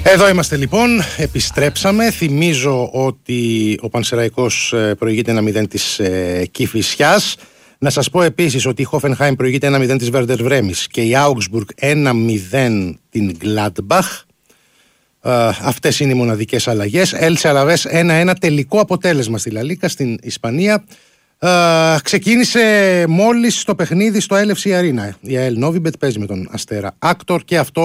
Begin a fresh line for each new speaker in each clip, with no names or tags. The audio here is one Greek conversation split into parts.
Εδώ είμαστε λοιπόν, επιστρέψαμε. Θυμίζω ότι ο Πανσεραϊκός προηγείται 1-0 της Κηφισιάς. Να σας πω επίσης ότι η Hoffenheim προηγείται 1-0 της Werder Βρέμης και η Augsburg 1-0 την Gladbach. Αυτές είναι οι μοναδικές αλλαγές. Έλσε Αλαβές 1-1 τελικό αποτέλεσμα στη Λα Λίγκα στην Ισπανία. Ξεκίνησε μόλις το παιχνίδι στο LFC Arena. Η ΑΕΛ Νόβιμπετ παίζει με τον Αστέρα Άκτορ και αυτό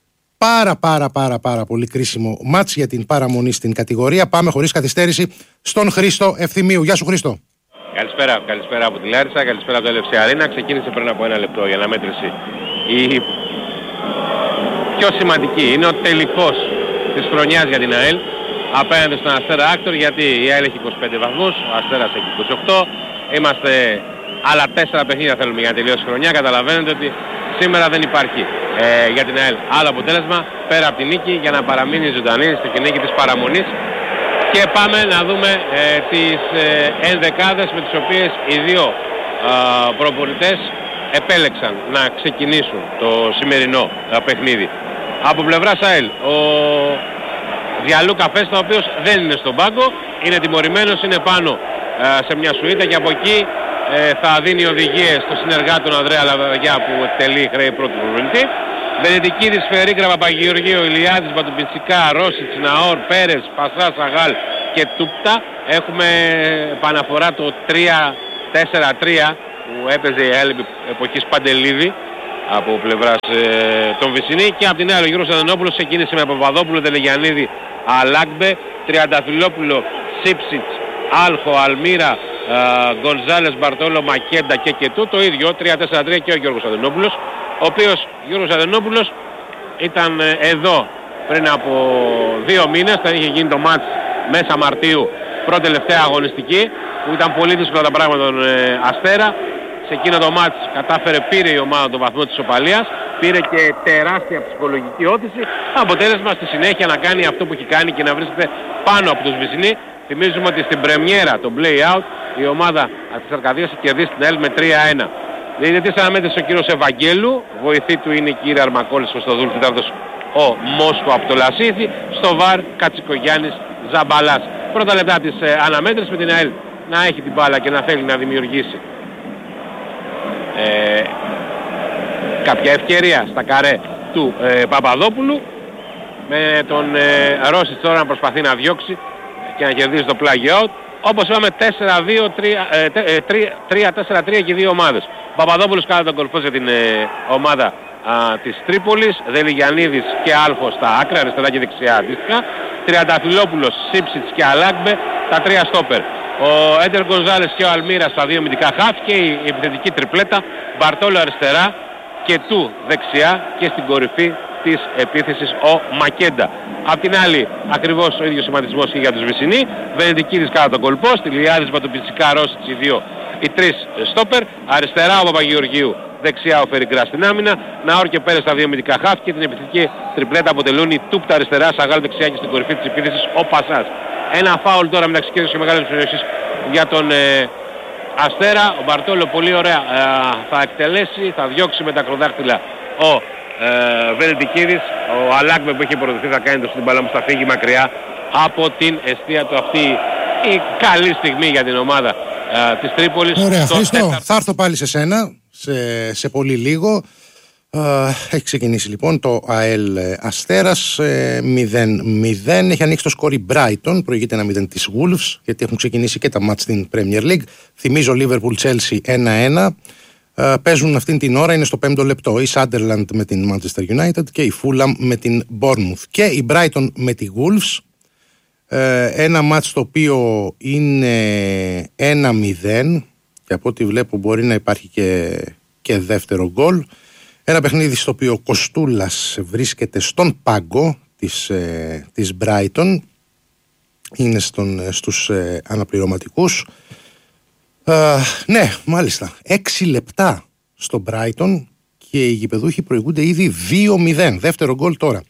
πάρα πολύ κρίσιμο μάτς για την παραμονή στην κατηγορία. Πάμε χωρίς καθυστέρηση στον Χρήστο Ευθυμίου. Γεια σου Χρήστο.
Καλησπέρα από τη Λάρισα, καλησπέρα από το LFC Arena. Ξεκίνησε πριν από 1 λεπτό η αναμέτρηση. Η πιο σημαντική είναι ο τελικός της χρονιάς για την ΑΕΛ απέναντι στον Αστέρα Άκτορ, γιατί η ΑΕΛ έχει 25 βαθμούς, ο Αστέρας έχει 28. Είμαστε άλλα 4 παιχνίδια θέλουμε για να τελειώσει η χρονιά. Καταλαβαίνετε ότι σήμερα δεν υπάρχει για την ΑΕΛ άλλο αποτέλεσμα πέρα από την νίκη για να παραμείνει ζωντανή στη νίκη της παραμονής. Και πάμε να δούμε τις ενδεκάδες με τις οποίες οι δύο προπονητές επέλεξαν να ξεκινήσουν το σημερινό παιχνίδι. Από πλευράς ΑΕΛ, ο Διαλούκα Φέστα, ο οποίος δεν είναι στον πάγκο, είναι τιμωρημένος, είναι πάνω σε μια σουίτα και από εκεί θα δίνει οδηγίες στο συνεργάτη τον Ανδρέα Λαβαγιά που εκτελεί χρέη πρώτου προπονητή. Βενετικίδης, Φερίγκρα, Παπαγεωργίου, Ηλιάδης, Μπατουμπιτσικά, Ρώσιτς, Ναόρ, Πέρες, Πασά, Σαγάλ και Τούπτα. Έχουμε επαναφορά το 3-4-3 που έπαιζε η ΑΕΛ εποχής Παντελίδη από πλευράς των Βυσσινή, και από την άλλη ο Γιώργος Αδενόπουλος ξεκίνησε με Παπαδόπουλο, Τελεγιαννίδη, Αλάκμπε, Τριανταφυλόπουλο, Σίψιτς, Άλχο, Αλμύρα, Γκονζάλες, Μπαρτόλο, Μακέντα και Κετού. Το ίδιο 3-4-3 και ο Γιώργος Αδενόπουλος, ο οποίος Γιώργος Αδενόπουλος ήταν εδώ πριν από 2 μήνες, θα είχε γίνει το μάτς μέσα Μαρτίου, πρώτη τελευταία αγωνιστική, που ήταν πολύ δύσκολα τα πράγματα των Αστέρα. Σε εκείνο το μάτς πήρε η ομάδα τον βαθμό της ισοπαλίας, πήρε και τεράστια ψυχολογική όθηση, αποτέλεσμα στη συνέχεια να κάνει αυτό που έχει κάνει και να βρίσκεται πάνω από τους Βυσσινοί. Θυμίζουμε ότι στην πρεμιέρα, το play-out, η ομάδα της Αρκαδίας έχει κερδίσει την ΑΕΛ με 3-1. Διαιτητής αναμέτρησε ο κύριος Ευαγγέλου, βοηθή του είναι η κύρια Αρμακόλης Κωστοδούλου, τετάρτος ο Μόσκο από το Λασίθι, στο βαρ Κατσικογιάννης Ζαμπαλάς. Πρώτα λεπτά της αναμέτρησης με την ΑΕΛ να έχει την μπάλα και να θέλει να δημιουργήσει κάποια ευκαιρία στα καρέ του Παπαδόπουλου, με τον Ρώσιτς τώρα να προσπαθεί να διώξει και να κερδίσει το play out. Όπως είπαμε 3-4-3 και δύο ομάδες. Παπαδόπουλος κάνει τον κορφός για την ομάδα της Τρίπολης, Δελιγιαννίδης και Άλφος στα άκρα, αριστερά και δεξιά αντίστοιχα, Τριανταφυλόπουλος, Σίψιτς και Αλάκμπε τα 3 στόπερ. Ο Έντερ Γκονζάλες και ο Αλμύρας στα 2 αμυντικά χαφ και η επιθετική τριπλέτα, Μπαρτόλο αριστερά και του δεξιά, και στην κορυφή της επίθεσης ο Μακέντα. Απ' την άλλη ακριβώς ο ίδιος σχηματισμός και για τους Βυσσινοί, Βενετικίδης κάτω τον κολπό, Στυλιάδης, Μπατουμπιτσικά, Ρώσιτς, οι 3 στόπερ, αριστερά ο Παπαγεωργίου, δεξιά ο Φεριγκρά στην άμυνα, Ναόρ και Πέρες στα 2 αμυντικά χαφ, και την επιθετική τριπλέτα αποτελούν η Τούπτα αριστερά, Σαγάλ δεξιά και στην κορυφή της επίθεσης ο Πασάς. Ένα φάουλ τώρα μεταξύ κέρδους και μεγάλης περιοχής για τον Αστέρα. Ο Μπαρτόλο πολύ ωραία θα εκτελέσει, θα διώξει με τα ακροδάχτυλα ο Βενετικίδης. Ο Αλάκμπε που έχει προδοθεί θα κάνει το στην μπάλα μου, θα φύγει μακριά από την εστία του. Αυτή η καλή στιγμή για την ομάδα της Τρίπολης.
Ωραία Χρήστο, θα έρθω πάλι σε σένα σε πολύ λίγο. Έχει ξεκινήσει λοιπόν το ΑΕΛ Αστέρας 0-0. Έχει ανοίξει το σκορ Brighton, προηγείται 1-0 της Wolves, γιατί έχουν ξεκινήσει και τα μάτς στην Premier League. Θυμίζω Liverpool Chelsea 1-1. Παίζουν αυτήν την ώρα, είναι στο 5ο λεπτό, η Sunderland με την Manchester United και η Fulham με την Bournemouth, και η Brighton με τη Wolves. Ένα μάτς το οποίο είναι 1-0 και από ό,τι βλέπω μπορεί να υπάρχει και δεύτερο γκολ. Ένα παιχνίδι στο οποίο ο Κοστούλας βρίσκεται στον πάγκο της Brighton, είναι στους αναπληρωματικούς. Ναι, μάλιστα, 6 λεπτά στο Brighton και οι γηπεδούχοι προηγούνται ήδη 2-0, δεύτερο γκολ τώρα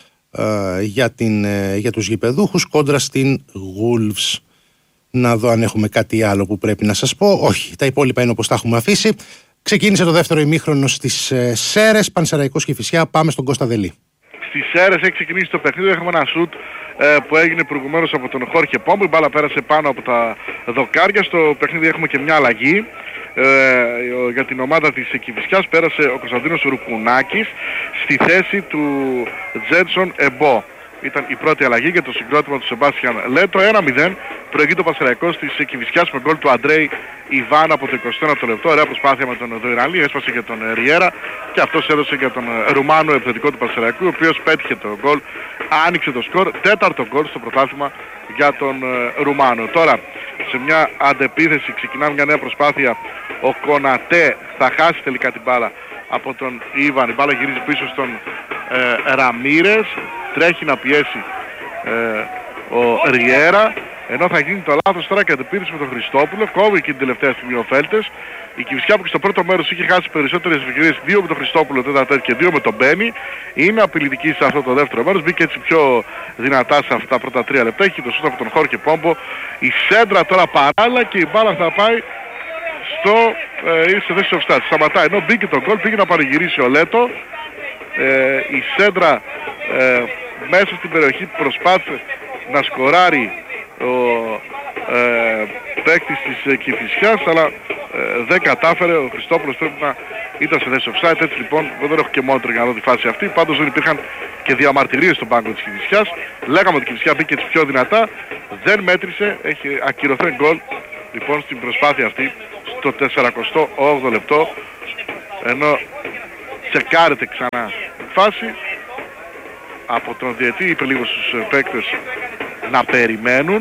για τους γηπεδούχους κόντρα στην Wolves. Να δω αν έχουμε κάτι άλλο που πρέπει να σας πω. Όχι, τα υπόλοιπα είναι όπως τα έχουμε αφήσει. Ξεκίνησε το δεύτερο ημίχρονο στις Σέρρες, Πανσεραϊκός Κηφισιά. Πάμε στον Κώστα Δελή.
στις αίρες έχει ξεκινήσει το παιχνίδι. Έχουμε ένα σουτ που έγινε προηγουμένως από τον Χόρχε Πόμπο. Η μπάλα πέρασε πάνω από τα δοκάρια. Στο παιχνίδι έχουμε και μια αλλαγή. Για την ομάδα της Κηφισιάς πέρασε ο Κωνσταντίνος Ρουπουνάκης στη θέση του Τζένσον Εμπό. Ήταν η πρώτη αλλαγή για το συγκρότημα του Σεμπάστιαν Λέτο. 1-0 προηγείται ο Πανσεραϊκός της Κηφισιάς με γκολ του Αντρέη Ιβάν από το 21ο λεπτό. Ωραία προσπάθεια με τον Δοϊραλή, έσπασε για τον Ριέρα και αυτός έδωσε για τον Ρουμάνο επιθετικό του Πανσεραϊκού, ο οποίος πέτυχε το γκολ, άνοιξε το σκορ, τέταρτο γκολ στο πρωτάθλημα για τον Ρουμάνο. Τώρα σε μια αντεπίθεση ξεκινάμε μια νέα προσπάθεια. Ο Κονατέ θα χάσει τελικά την μπάλα από τον Ιβάν. Η μπάλα γυρίζει πίσω στον Ραμίρες. Τρέχει να πιέσει ο Ριέρα, ενώ θα γίνει το λάθος τώρα και αντεπίθεση με τον Χριστόπουλο. Κόβει εκεί την τελευταία στιγμή ο Φέλτες. Η Κηφισιά που και στο πρώτο μέρος είχε χάσει περισσότερες ευκαιρίες, 2 με τον Χριστόπουλο τέταρτα και 2 με τον Μπένι. Είναι απειλητική σε αυτό το δεύτερο μέρος. Μπήκε έτσι πιο δυνατά σε αυτά τα πρώτα 3 λεπτά. Έχει το σούτ από τον Χόρκε Πόμπο. Η σέντρα τώρα παράλληλα και η μπάλα θα πάει σε θέση offside. Σταματάει, ενώ μπήκε το γκολ, πήγε να παρηγυρίσει ο Λέτο. Η σέντρα μέσα στην περιοχή προσπάθησε να σκοράρει ο παίκτης της Κηφισιάς, αλλά δεν κατάφερε. Ο Χριστόπουλος πρέπει να ήταν σε θέση offside. Έτσι λοιπόν δεν έχω και μόνιτρο για να δω τη φάση αυτή. Πάντως δεν υπήρχαν και διαμαρτυρίες στον πάγκο της Κηφισιάς. Λέγαμε ότι η Κηφισιά μπήκε έτσι πιο δυνατά, δεν μέτρησε, έχει ακυρωθεί γκολ λοιπόν στην προσπάθεια αυτή στο 48ο λεπτό, ενώ τσεκάρεται ξανά η φάση από τον διαιτή. Είπε λίγο στους παίκτες να περιμένουν.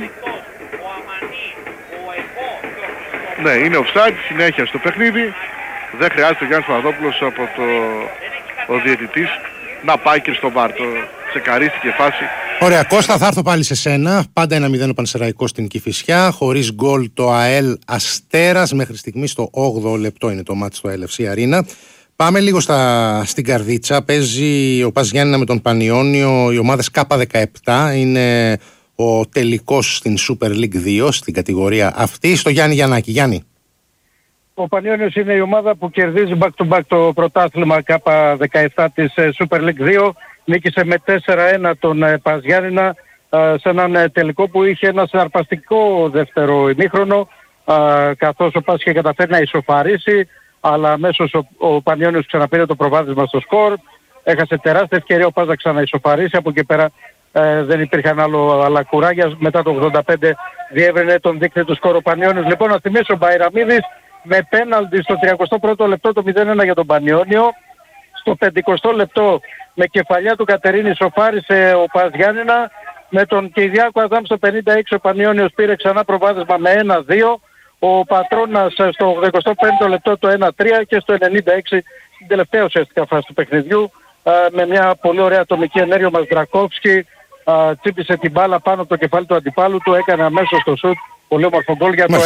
Ναι, είναι offside, συνέχεια στο παιχνίδι. Δεν χρειάζεται ο Γιάννης Παπαδόπουλος από ο διαιτητής να πάει και στο βάρ. Το τσεκαρίστηκε φάση.
Ωραία, Κώστα, θα έρθω πάλι σε σένα. Πάντα 1-0 ο Πανσεραϊκός στην Κηφισιά. Χωρίς γκολ το ΑΕΛ Αστέρας. Μέχρι στιγμής το 8ο λεπτό είναι το μάτι στο LFC Arena. Πάμε λίγο στην καρδίτσα. Παίζει ο Πας Γιάννηνα με τον Πανιόνιο. Οι ομάδες K17 είναι ο τελικός στην Super League 2 στην κατηγορία αυτή. Στο Γιάννη Γιαννάκη. Γιάννη.
Ο Πανιόνιος είναι η ομάδα που κερδίζει back-to-back το πρωτάθλημα K17 της Super League 2. Νίκησε με 4-1 τον Πας Γιάννηνα σε έναν τελικό που είχε ένα συναρπαστικό δεύτερο ημίχρονο, καθώς ο Πας είχε καταφέρει να ισοφαρίσει, αλλά αμέσως ο Πανιόνιος ξαναπήρε το προβάδισμα στο σκορ. Έχασε τεράστια ευκαιρία ο Πας να ξαναισοφαρίσει. Από εκεί πέρα δεν υπήρχαν άλλα κουράγια. Μετά το 85 διεύρυνε τον δείκτη του σκορ ο Πανιόνιος. Λοιπόν, να θυμίσω ο Μπαϊραμίδης με πέναλτι στο 31ο λεπτό το 0-1 για τον Πανιόνιο. Στο 50ο λεπτό με κεφαλιά του Κατερίνη σοφάρισε ο Πας Γιάννηνα. Με τον Κυριάκο Αδάμ στο 56 ο Πανιόνιος πήρε ξανά προβάδισμα με 1-2. Ο Πατρώνας στο 85ο λεπτό το 1-3 και στο 96 στην τελευταία ουσιαστικά φάση του παιχνιδιού με μια πολύ ωραία ατομική ενέργεια ο Μαζδρακόφσκι τσίπησε την μπάλα πάνω από το κεφάλι του αντιπάλου του, έκανε αμέσως το σουτ, πολύ όμορφο γκολ για το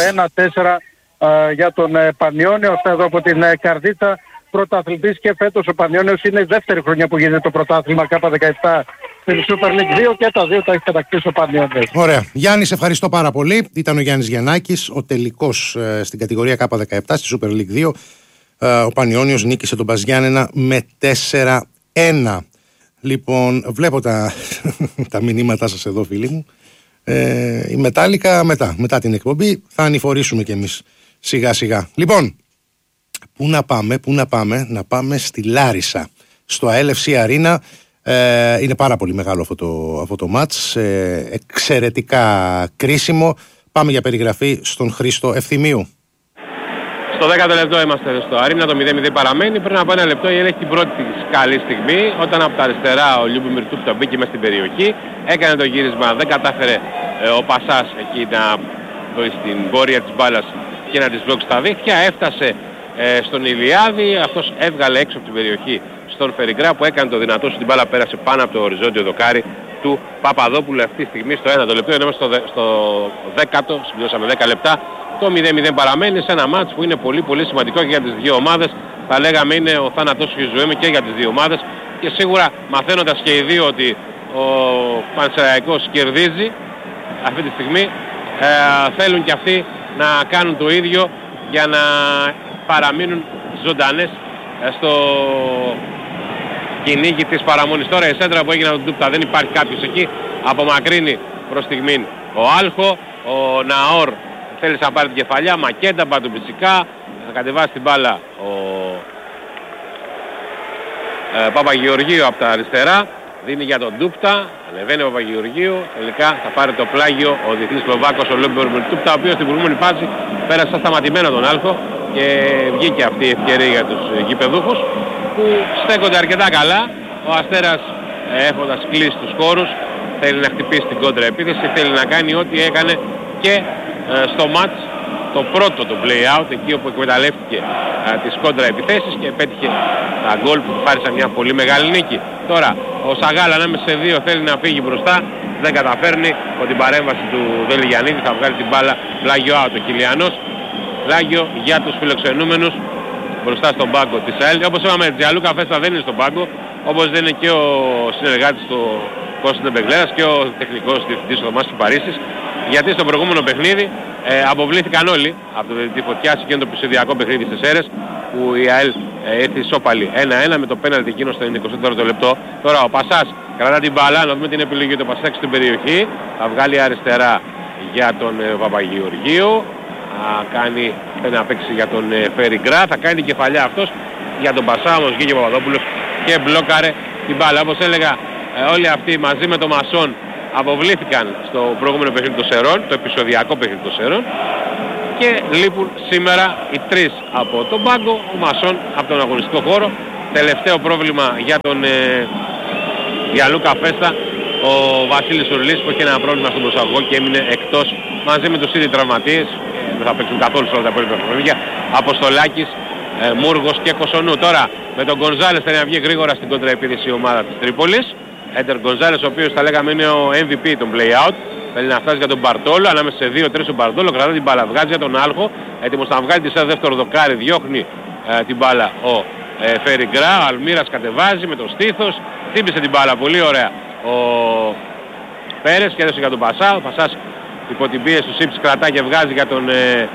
1-4 για τον Πανιόνιο. Αυτά εδώ από την καρδίτσα. Πρωταθλητής και φέτος ο Πανιόνιος, είναι η δεύτερη χρονιά που γίνεται το πρωτάθλημα K17 στην Super League 2 και τα δύο τα έχει κατακτήσει ο Πανιόνιος.
Ωραία. Γιάννη, σε ευχαριστώ πάρα πολύ. Ήταν ο Γιάννης Γιαννάκης, ο τελικός στην κατηγορία K17 στη Super League 2. Ο Πανιόνιος νίκησε τον Πας Γιάννενα με 4-1. Λοιπόν, βλέπω τα μηνύματά σας εδώ, φίλοι μου. Η Μετάλλικα μετά την εκπομπή θα ανηφορήσουμε κι εμείς σιγά σιγά. Λοιπόν, πού να πάμε στη Λάρισα, στο LFC Arena. Είναι πάρα πολύ μεγάλο αυτό το μάτς, εξαιρετικά κρίσιμο. Πάμε για περιγραφή στον Χρήστο Ευθυμίου.
Στο 10ο λεπτό είμαστε στο Αρίνα, το 0-0 παραμένει. Πριν από ένα λεπτό η ΕΛ έχει την πρώτη της καλή στιγμή, όταν από τα αριστερά ο Λιούμπι Μυρτούπ μπήκε μες στην περιοχή, έκανε το γύρισμα, δεν κατάφερε ο Πασάς εκεί να δώσει την πορεία της μπάλας και να της βλόξει τα δίχτυα. Έφτασε στον Ηλιάδη, αυτός έβγαλε έξω από την περιοχή στον Φεριγκρά που έκανε το δυνατό σου, την μπάλα πέρασε πάνω από το οριζόντιο δοκάρι του Παπαδόπουλου αυτή τη στιγμή στο 1ο λεπτό, ενώ στο 10ο, συμπληρώσαμε 10 λεπτά, το 0-0 παραμένει σε ένα μάτς που είναι πολύ πολύ σημαντικό και για τις δύο ομάδες. Θα λέγαμε είναι ο θάνατος και η ζωή μου και για τις δύο ομάδες και σίγουρα μαθαίνοντας και οι δύο ότι ο Πανσεραϊκός κερδίζει αυτή τη στιγμή, θέλουν και αυτοί να κάνουν το ίδιο για να παραμείνουν ζωντανές κυνήγι της παραμονής. Τώρα η σέντρα που έγινε από τον Ντούπτα, δεν υπάρχει κάποιος εκεί, απομακρύνει προς στιγμήν ο Άλχο, ο Ναόρ θέλει να πάρει την κεφαλιά, Μακέντα, Μπατουμπιτσικά, θα κατεβάσει την μπάλα ο Παπαγεωργίου από τα αριστερά, δίνει για τον Ντούπτα, ανεβαίνει ο Παπαγεωργίου, τελικά θα πάρει το πλάγιο ο διεθνής Σλοβάκος ο Λόμπερ Ντούπτα, ο οποίος στην προηγούμενη φάση πέρασε σαν σταματημένο τον Άλχο και βγήκε αυτή η ευκαιρία για τους γηπεδούχους που στέκονται αρκετά καλά. Ο Αστέρας έχοντας κλείσει τους χώρους θέλει να χτυπήσει την κόντρα επίθεση, θέλει να κάνει ό,τι έκανε και στο μάτς το πρώτο το play-out, εκεί όπου εκμεταλλεύτηκε τις κόντρα επιθέσεις και πέτυχε τα γκολ που του χάρισαν μια πολύ μεγάλη νίκη. Τώρα ο Σαγάλ ανάμεσα σε δύο θέλει να φύγει μπροστά, δεν καταφέρνει, από την παρέμβαση του Δελιγιαννίδη θα βγάλει την μπάλα πλάγιο out ο Κιλιανός. Πλάγιο για τους φιλοξενούμενους μπροστά στον πάγκο της ΑΕΛ. Όπως είπαμε, Τζιαλούκα Φέστα δεν είναι στον πάγκο, όπως δεν είναι και ο συνεργάτης του Κώστας Ντεμπεγλέρας και ο τεχνικός διευθυντής του Θωμάς Παρίσης, γιατί στο προηγούμενο παιχνίδι αποβλήθηκαν όλοι από το διαιτητή Φωτιάς και το επεισοδιακό παιχνίδι στις αίρες που η ΑΕΛ ήρθε ισόπαλη 1-1 με το πέναλτι εκείνο στο 24ο λεπτό. Τώρα ο Πασάς κρατά την μπάλα, να δούμε την επιλογή του Πασάς στην περιοχή, θα βγάλει αριστερά για τον Παπαγεωργίου, θέλει να παίξει για τον Φεριγκρά, θα κάνει την κεφαλιά αυτός για τον Πασά, όμως βγήκε ο Παπαδόπουλος και μπλόκαρε την μπάλα. Όπως έλεγα, όλοι αυτοί μαζί με τον Μασόν αποβλήθηκαν στο προηγούμενο παιχνίδι των Σερών, το επεισοδιακό παιχνίδι των Σερών, και λείπουν σήμερα οι τρεις από τον πάγκο, ο Μασόν από τον αγωνιστικό χώρο. Τελευταίο πρόβλημα για τον Λούκα Φέστα, ο Βασίλης Ουρλής που είχε ένα πρόβλημα στον προσαγωγό και έμεινε εκτός μαζί με τους ήδη τραυματίες, δεν θα παίξουν καθόλου σε όλα τα υπόλοιπα παιχνίδια, Αποστολάκης, Μούργος και Κοσονού. Τώρα με τον Γκονζάλες θέλει να βγει γρήγορα στην κοντραεπίθεση η ομάδα της Τρίπολης. Έντερ Γκονζάλες, ο οποίος θα λέγαμε είναι ο MVP των play-out. Θέλει να φτάσει για τον Μπαρτόλο, ανάμεσα σε 2-3 ο Μπαρτόλο, κρατά την μπάλα, βγάζει για τον Άλχο, έτοιμος να βγάλει τη σε δεύτερο δοκάρι, διώχνει την μπάλα ο Φεριγκρά, ο Αλμύρας κατεβάζει με το στήθος, χτύπησε την μπάλα πολύ ωραία ο Πέρες και έδωσε για τον Πασά. Ο Πασάς υπό την πίεση του Σίψ κρατά και βγάζει για τον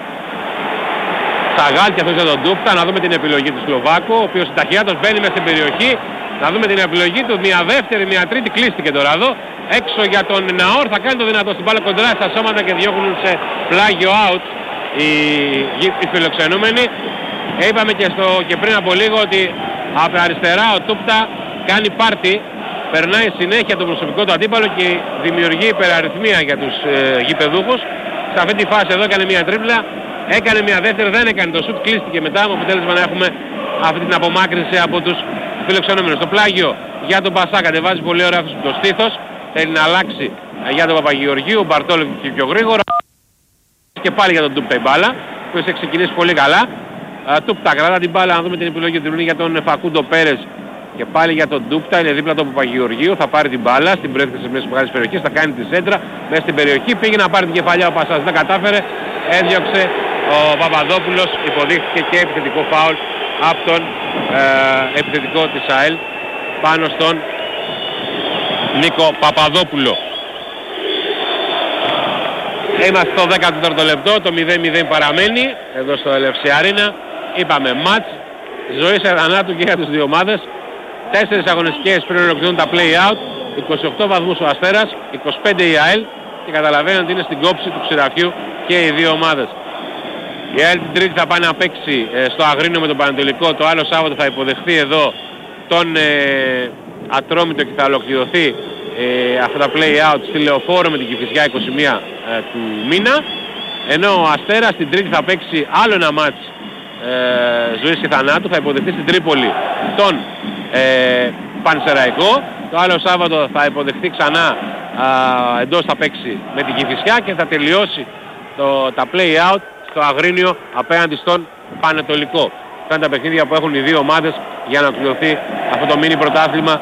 Σαγάλ και αυτός για τον Ντούπτα. Να δούμε την επιλογή του Σλοβάκου, ο οποίος ταχυάτος μπαίνει μέσα στην περιοχή. Να δούμε την επιλογή του, μια δεύτερη, μια τρίτη, κλείστηκε τώρα εδώ. Έξω για τον Ναόρ, θα κάνει το δυνατό στην μπάλα κοντρά στα σώματα και διώχνουν σε πλάγιο out οι φιλοξενούμενοι. Είπαμε και πριν από λίγο ότι από τα αριστερά ο Τούπτα κάνει πάρτι, περνάει συνέχεια τον προσωπικό του αντίπαλο και δημιουργεί υπεραριθμία για τους γηπεδούχους. Σε αυτή τη φάση εδώ έκανε μια τρίπλα, έκανε μια δεύτερη, δεν έκανε το σουτ, κλείστηκε μετά με αποτέλεσμα να έχουμε αυτή την απομάκρυνση από τους φιλοξενούμενους. Το πλάγιο για τον Πασά, κατεβάζει πολύ ωραία το στήθος, θέλει να αλλάξει για τον Παπαγεωργίου, ο Μπαρτόλο και πιο γρήγορα και πάλι για τον Τούπτα η μπάλα που έχει ξεκινήσει πολύ καλά. Τούπτα κρατά την μπάλα, να δούμε την επιλογή του για τον Φακούντο Πέρες και πάλι για τον Τούπτα, είναι δίπλα του Παπαγεωργίου, θα πάρει την μπάλα στην προέκτηση μιας μεγάλης περιοχής, θα κάνει τη σέντρα μέσα στην περιοχή, πήγε να πάρει την κεφαλιά ο Πασάς, δεν κατάφερε, έδιωξε ο Παπαδόπουλος, υποδείχθηκε και επιθετικό φάουλ από τον επιθετικό της ΑΕΛ πάνω στον Νίκο Παπαδόπουλο. Είμαστε στο 14ο λεπτό, το 0-0 παραμένει εδώ στο LFC Arena. Είπαμε μάτς, ζωή σε θανάτου και για τις δύο ομάδες. 4 αγωνιστικές πριν ολοκληρώνουν τα play-out, 28 βαθμούς ο Αστέρας, 25 η ΑΕΛ και καταλαβαίνετε ότι είναι στην κόψη του ξηραφιού και οι δύο ομάδες. Η ΑΕΛ την Τρίτη θα πάει να παίξει στο Αγρίνιο με τον Πανετολικό, το άλλο Σάββατο θα υποδεχθεί εδώ τον Ατρόμητο και θα ολοκληρωθεί αυτά τα play-out στη Λεωφόρο με την Κηφισιά 21 του μήνα, ενώ ο Αστέρας την Τρίτη θα παίξει άλλο ένα μάτς ζωής και θανάτου, θα υποδεχθεί στην Τρίπολη τον Πανσεραϊκό, το άλλο Σάββατο θα υποδεχθεί ξανά εντός, θα παίξει με την Κηφισιά και θα τελειώσει τα play-out στο Αγρίνιο απέναντι στον Πανετολικό. Αυτά είναι τα παιχνίδια που έχουν οι δύο ομάδες για να ολοκληρωθεί αυτό το μίνι πρωτάθλημα,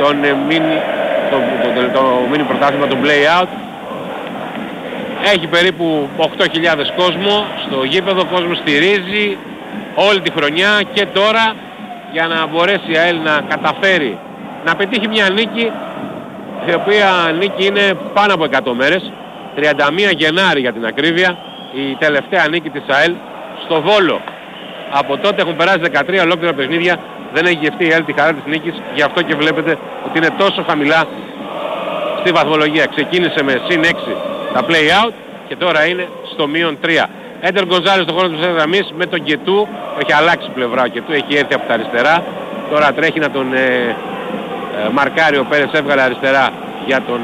το μίνι πρωτάθλημα των play-out. Έχει περίπου 8.000 κόσμο στο γήπεδο, ο κόσμος στηρίζει όλη τη χρονιά και τώρα για να μπορέσει η ΑΕΛ να καταφέρει να πετύχει μια νίκη, η οποία νίκη είναι πάνω από 100 μέρες, 31 Γενάρη για την ακρίβεια, η τελευταία νίκη της ΑΕΛ στο Βόλο. Από τότε έχουν περάσει 13 ολόκληρα παιχνίδια δεν έχει γευτεί η ΑΕΛ τη χαρά της νίκης, γι' αυτό και βλέπετε ότι είναι τόσο χαμηλά στη βαθμολογία. Ξεκίνησε με συν 6 τα play out και τώρα είναι στο μείον 3. Έντερ Γκονζάλες στον χώρο του γραμμής με τον Κετού, έχει αλλάξει πλευρά ο Κετού, έχει έρθει από τα αριστερά, τώρα τρέχει να τον μαρκάρει ο Πέρες, έβγαλε αριστερά για τον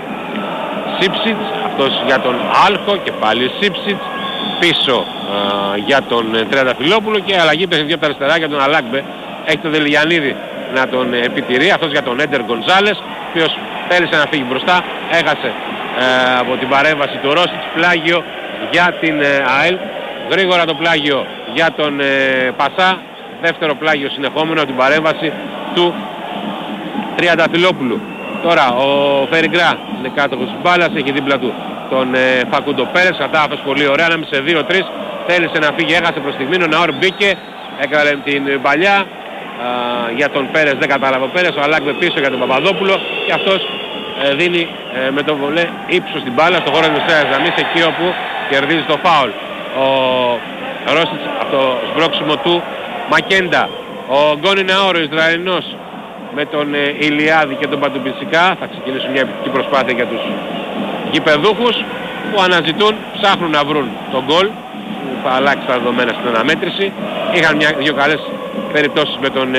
Σίψιτς, αυτός για τον Άλχο και πάλι Σίψιτς, πίσω για τον Τριανταφυλόπουλο και αλλαγή παιχνιδιού από τα αριστερά για τον Αλάκμπε. Έχει τον Δελιγιαννίδη να τον επιτηρεί, αυτός για τον Έντερ Γκονζάλες, ο οποίος θέλησε να φύγει μπροστά, έχασε από την παρέμβαση του Ρόσιτς, πλάγιο για την ΑΕΛ, γρήγορα το πλάγιο για τον Πασά, δεύτερο πλάγιο συνεχόμενο από την παρέμβαση του Τριανταφυλόπουλου. Τώρα ο Φεριγκρά είναι κάτοχος της μπάλας, έχει δίπλα του τον Φακούντο Πέρες, κατάφερε πολύ ωραία, ανάμεσα σε 2-3, θέλησε να φύγει, έχασε προς στιγμή, ο Ναόρ μπήκε, έκανε την παλιά για τον Πέρες, δεν κατάλαβε ο Πέρες, ο Αλάκμπε πίσω για τον Παπαδόπουλο και αυτός δίνει με το βολέ ύψος στην μπάλα στο χώρο της μεσαίας γραμμής, εκεί όπου κερδίζει το φάουλ. Ο Ρόσιτς από το σμπρώξιμο του Μακέντα. Ο Γκόνι Ναόρο, ο Ισραηλινός, με τον Ηλιάδη και τον Παντουμπισικά θα ξεκινήσουν μια επιθετική προσπάθεια για τους γηπεδούχους που αναζητούν, ψάχνουν να βρουν τον γκολ που θα αλλάξει τα δεδομένα στην αναμέτρηση. Είχαν δύο καλές περιπτώσεις με τον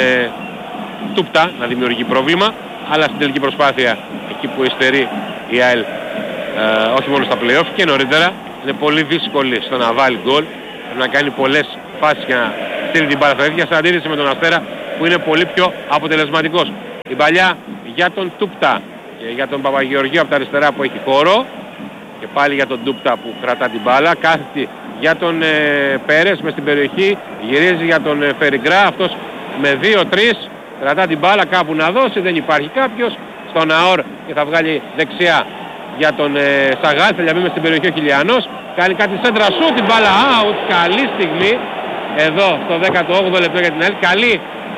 Τούπτα να δημιουργεί πρόβλημα, αλλά στην τελική προσπάθεια εκεί που υστερεί η ΑΕΛ όχι μόνο στα play-off και νωρίτερα είναι πολύ δύσκολη στο να βάλει γκολ, πρέπει να κάνει πολλές φάσεις για να στείλει την μπάλα στα δίχτυα, σε αντίθεση με τον Αστέρα που είναι πολύ πιο αποτελεσματικός. Η παλιά για τον Τούπτα και για τον Παπαγεωργίου από τα αριστερά που έχει χώρο και πάλι για τον Τούπτα που κρατά την μπάλα, κάθετη για τον Πέρες μες στην περιοχή, γυρίζει για τον Φεριγκρά, αυτός με 2-3 κρατά την μπάλα κάπου να δώσει, δεν υπάρχει κάποιος, στον Ναόρ και θα βγάλει δεξιά για τον Σαγάλ, θα διαβεί μες στην περιοχή ο Χιλιανός, κάνει κάτι σέντρα σου, την μπάλα out, καλή στιγμή εδώ στο 18ο λεπτό για την ΑΕΛ, καλή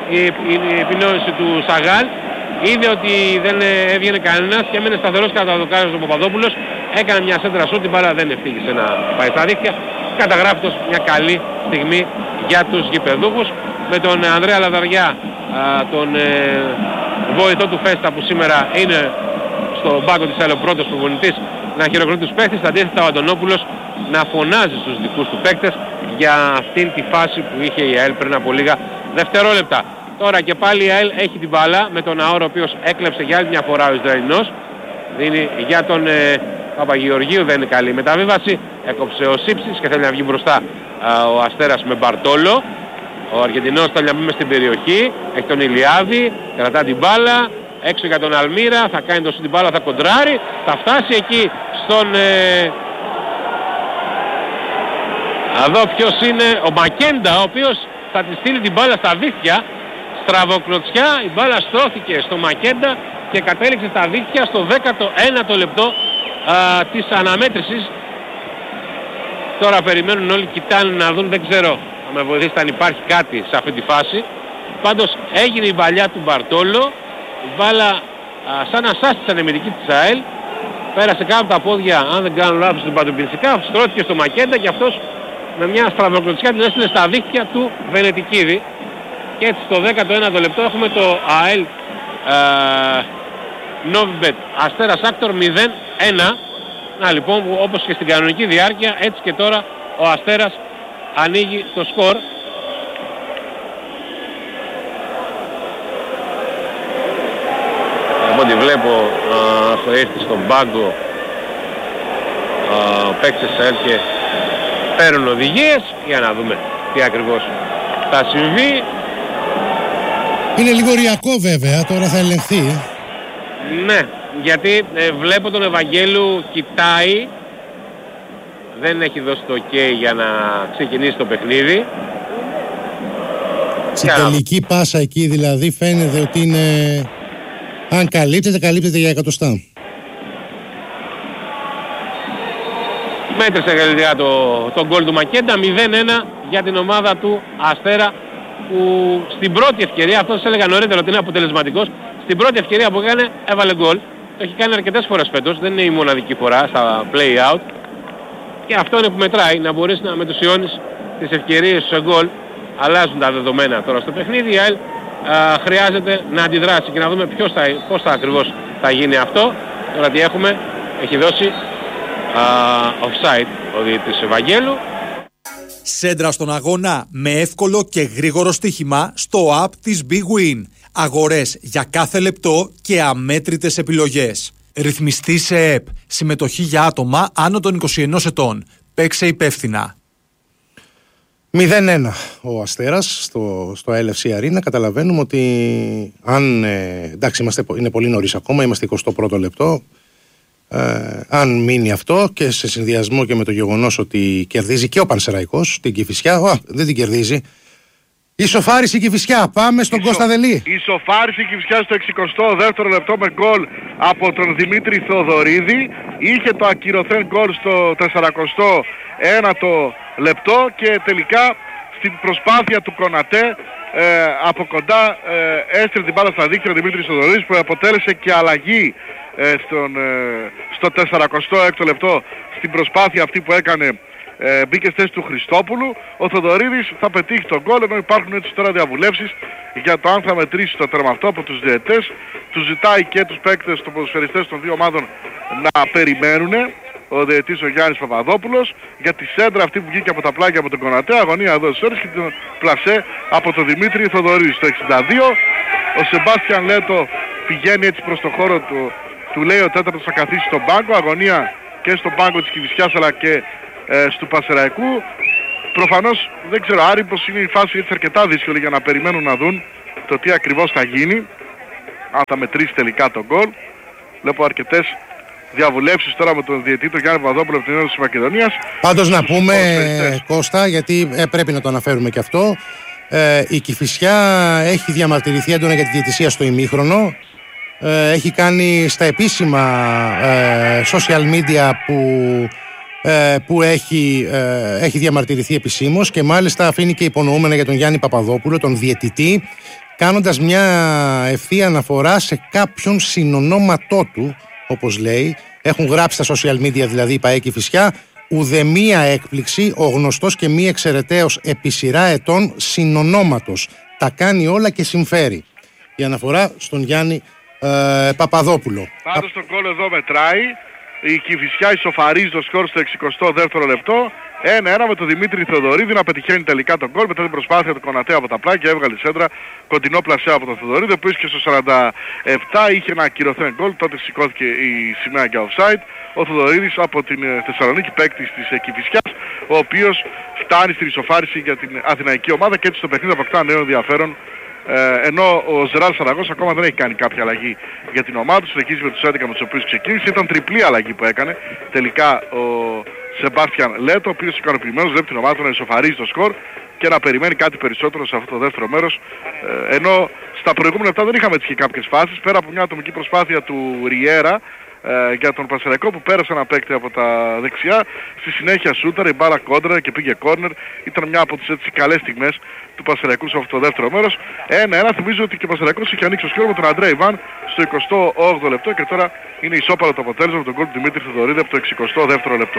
η επινόηση του Σαγάλ, είδε ότι δεν έβγαινε κανένας και έμενε σταθερός κατά το δοκάρι του Παπαδόπουλος, έκανε μια σέντρα σου, την μπάλα δεν ευτύχησε να πάει στα δίχτυα, καταγράφει μια καλή στιγμή για τους γηπεδούχους με τον Ανδρέα Λαδαριά, τον βοηθό του Φέστα που σήμερα είναι στον πάγκο της ΑΕΛ ο πρώτος προπονητής, να χειροκροτεί τους παίκτες, αντίθετα ο Αντωνόπουλος να φωνάζει στους δικούς του παίκτες για αυτήν τη φάση που είχε η ΑΕΛ πριν από λίγα δευτερόλεπτα. Τώρα και πάλι η ΑΕΛ έχει την μπάλα με τον Ναόρο, ο οποίος έκλεψε για άλλη μια φορά ο Ισραηλινός, δίνει για τον Παπαγεωργίου, δεν είναι καλή μεταβίβαση, έκοψε ο Σίψης και θέλει να βγει μπροστά ο Αστέρας με Μπαρτόλο. Ο Αργεντινός θέλει να μπει μες στην περιοχή, έχει τον Ηλιάδη, κρατά την μπάλα, έξω για τον Αλμύρα, θα κάνει το την μπάλα, θα κοντράρει, θα φτάσει εκεί στον... Εδώ ποιος είναι, ο Μακέντα, ο οποίος θα τη στείλει την μπάλα στα δίχτυα, στραβοκλωτσιά, η μπάλα στρώθηκε στο Μακέντα και κατέληξε στα δίχτυα στο 19ο λεπτό της αναμέτρησης. Τώρα περιμένουν όλοι, κοιτάνε να δουν, δεν ξέρω αν με βοηθήσει αν υπάρχει κάτι σε αυτή τη φάση. Πάντως έγινε η παλιά του Μπαρτόλο, η μπάλα σαν να σάστησε ανεμητική της ΑΕΛ, πέρασε κάτω από τα πόδια, αν δεν κάνω λάθος, του Παντουμπινσικά, στρώθηκε στο Μακέντα και αυτός με μια στραβοκλωτσιά την έστειλε στα δίχτυα του Βενετικίδη. Και έτσι στο 19ο λεπτό έχουμε το ΑΕΛ Νόβιμπετ Αστέρας Άκτορ 0-1. Να λοιπόν, όπως και στην κανονική διάρκεια, έτσι και τώρα ο Αστέρας ανοίγει το σκορ. Από ό,τι βλέπω θα έρθει στον πάγκο παίκτες και παίρνουν οδηγίες για να δούμε τι ακριβώς θα συμβεί.
Είναι λίγο οριακό βέβαια, τώρα θα ελεγχθεί.
Ναι, γιατί βλέπω τον Ευαγγέλου κοιτάει, δεν έχει δώσει το ok για να ξεκινήσει το παιχνίδι.
Στην τελική πάσα εκεί δηλαδή φαίνεται ότι είναι, αν καλύπτεται για εκατοστά.
Μέτρησε καλύτερα το γκολ του Μακέντα, 0-1 για την ομάδα του Αστέρα, που στην πρώτη ευκαιρία, αυτό σας έλεγα νωρίτερα ότι είναι αποτελεσματικός, στην πρώτη ευκαιρία που έκανε έβαλε γκολ. Το έχει κάνει αρκετές φορές φέτος, δεν είναι η μοναδική φορά στα play out. Και αυτό είναι που μετράει, να μπορείς να μετουσιώνεις τις ευκαιρίες σε γκολ. Αλλάζουν τα δεδομένα τώρα στο παιχνίδι, η ΑΕΛ χρειάζεται να αντιδράσει και να δούμε πώς θα ακριβώς θα γίνει αυτό. Τώρα τι έχουμε, έχει δώσει offside ο διαιτητής Ευαγγέλου.
Σέντρα στον αγώνα με εύκολο και γρήγορο στοίχημα στο app της Big Win. Αγορές για κάθε λεπτό και αμέτρητες επιλογές. Ρυθμιστή σε ΕΠ. Συμμετοχή για άτομα άνω των 21 ετών. Παίξε υπεύθυνα.
0-1 ο Αστέρας στο LFC Arena. Καταλαβαίνουμε ότι εντάξει, είναι πολύ νωρίς ακόμα, είμαστε 21ο λεπτό. Αν μείνει αυτό και σε συνδυασμό και με το γεγονός ότι κερδίζει και ο Πανσεραϊκός την Κηφισιά, δεν την κερδίζει. Ισοφάριση η Κηφισιά, πάμε στον Κώστα Δελή.
Ισοφάριση η Κηφισιά στο 62ο λεπτό με γκολ από τον Δημήτρη Θοδωρίδη. Είχε το ακυρωθέν γκολ στο 41ο λεπτό και τελικά στην προσπάθεια του Κονατέ από κοντά έστειλε την μπάλα στα δίκτυα ο Δημήτρης Θοδωρίδης, που αποτέλεσε και αλλαγή στο 46ο λεπτό στην προσπάθεια αυτή που έκανε. Μπήκε στη θέση του Χριστόπουλου. Ο Θοδωρίδης θα πετύχει τον γκολ, ενώ υπάρχουν έτσι τώρα διαβουλεύσεις για το αν θα μετρήσει το τέρμα αυτό από τους διαιτές. Τους ζητάει και τους παίκτες, τους ποδοσφαιριστές των δύο ομάδων να περιμένουν. Ο διαιτής ο Γιάννης Παπαδόπουλος για τη σέντρα αυτή που βγήκε από τα πλάγια από τον Κονατέ, αγωνία εδώ στις ώρες, και την πλασέ από τον Δημήτρη Θοδωρίδη. Στο 62 ο Σεμπάστιαν Λέτο πηγαίνει έτσι προς το χώρο του λέει ο τέταρτος θα καθίσει στον πάγκο, αγωνία και στον πάγκο της Κηφισιάς αλλά και του Πασεραϊκού. Προφανώς δεν ξέρω, Άρη, πως είναι η φάση έτσι αρκετά δύσκολη για να περιμένουν να δουν το τι ακριβώς θα γίνει, αν θα μετρήσει τελικά τον γκολ. Βλέπω αρκετές διαβουλεύσεις τώρα με τον διαιτητή τον Γιάννη Παπαδόπουλο από την Ένωση της Μακεδονίας.
Πάντως να πούμε, Κώστα, γιατί πρέπει να το αναφέρουμε και αυτό, η Κηφισιά έχει διαμαρτυρηθεί έντονα για τη διαιτησία στο ημίχρονο. Έχει κάνει στα επίσημα social media που έχει διαμαρτυρηθεί επισήμως, και μάλιστα αφήνει και υπονοούμενα για τον Γιάννη Παπαδόπουλο, τον διαιτητή, κάνοντας μια ευθεία αναφορά σε κάποιον συνονόματό του, όπως λέει. Έχουν γράψει στα social media δηλαδή η ΠΑΕ Κηφισιά, ουδεμία έκπληξη, ο γνωστός και μη εξαιρεταίος επί σειρά ετών συνονόματος. Τα κάνει όλα και συμφέρει. Η αναφορά στον Γιάννη Παπαδόπουλο.
Πάντως τον γκολ εδώ μετράει. Η Κηφισιά ισοφαρίζει το σκορ στο 62ο λεπτό. 1-1 με τον Δημήτρη Θοδωρίδη να πετυχαίνει τελικά τον γκολ μετά την προσπάθεια του Κονατέ από τα πλάγια. Έβγαλε σέντρα, κοντινό πλασέ από τον Θοδωρίδη, ο οποίος και στο 47 είχε ένα ακυρωθέν γκολ. Τότε σηκώθηκε η σημαία για offside. Ο Θοδωρίδης από την Θεσσαλονίκη, παίκτης της Κηφισιάς, ο οποίος φτάνει στην ισοφάριση για την αθηναϊκή ομάδα και έτσι το παιχνίδι αποκτά νέο ενδιαφέρον. Ενώ ο Ζεράρ Σαραγός ακόμα δεν έχει κάνει κάποια αλλαγή για την ομάδα του, συνεχίζει με τους 11 με τους οποίους ξεκίνησε. Ήταν τριπλή αλλαγή που έκανε τελικά ο Σεμπάστιαν Λέτο, ο οποίος ικανοποιημένος βλέπει την ομάδα του να ισοφαρίζει το σκορ και να περιμένει κάτι περισσότερο σε αυτό το δεύτερο μέρος. Ενώ στα προηγούμενα λεπτά δεν είχαμε έτσι και κάποιες φάσεις, πέρα από μια ατομική προσπάθεια του Ριέρα για τον Πασεραϊκό που πέρασε ένα παίκτη από τα δεξιά. Στη συνέχεια σούταρε, η μπάλα κόντρα και πήγε κόρνερ. Ήταν μια από τις έτσι καλές στιγμές του Πασεραϊκού σε αυτό το δεύτερο μέρος. 1-1. Θυμίζω ότι και ο Πασεραϊκός είχε ανοίξει το σκορ με τον Αντρέ Ιβάν στο 28ο λεπτό και τώρα είναι ισόπαλο το αποτέλεσμα με τον γκολ του Δημήτρη Θοδωρίδη από το 62ο λεπτό.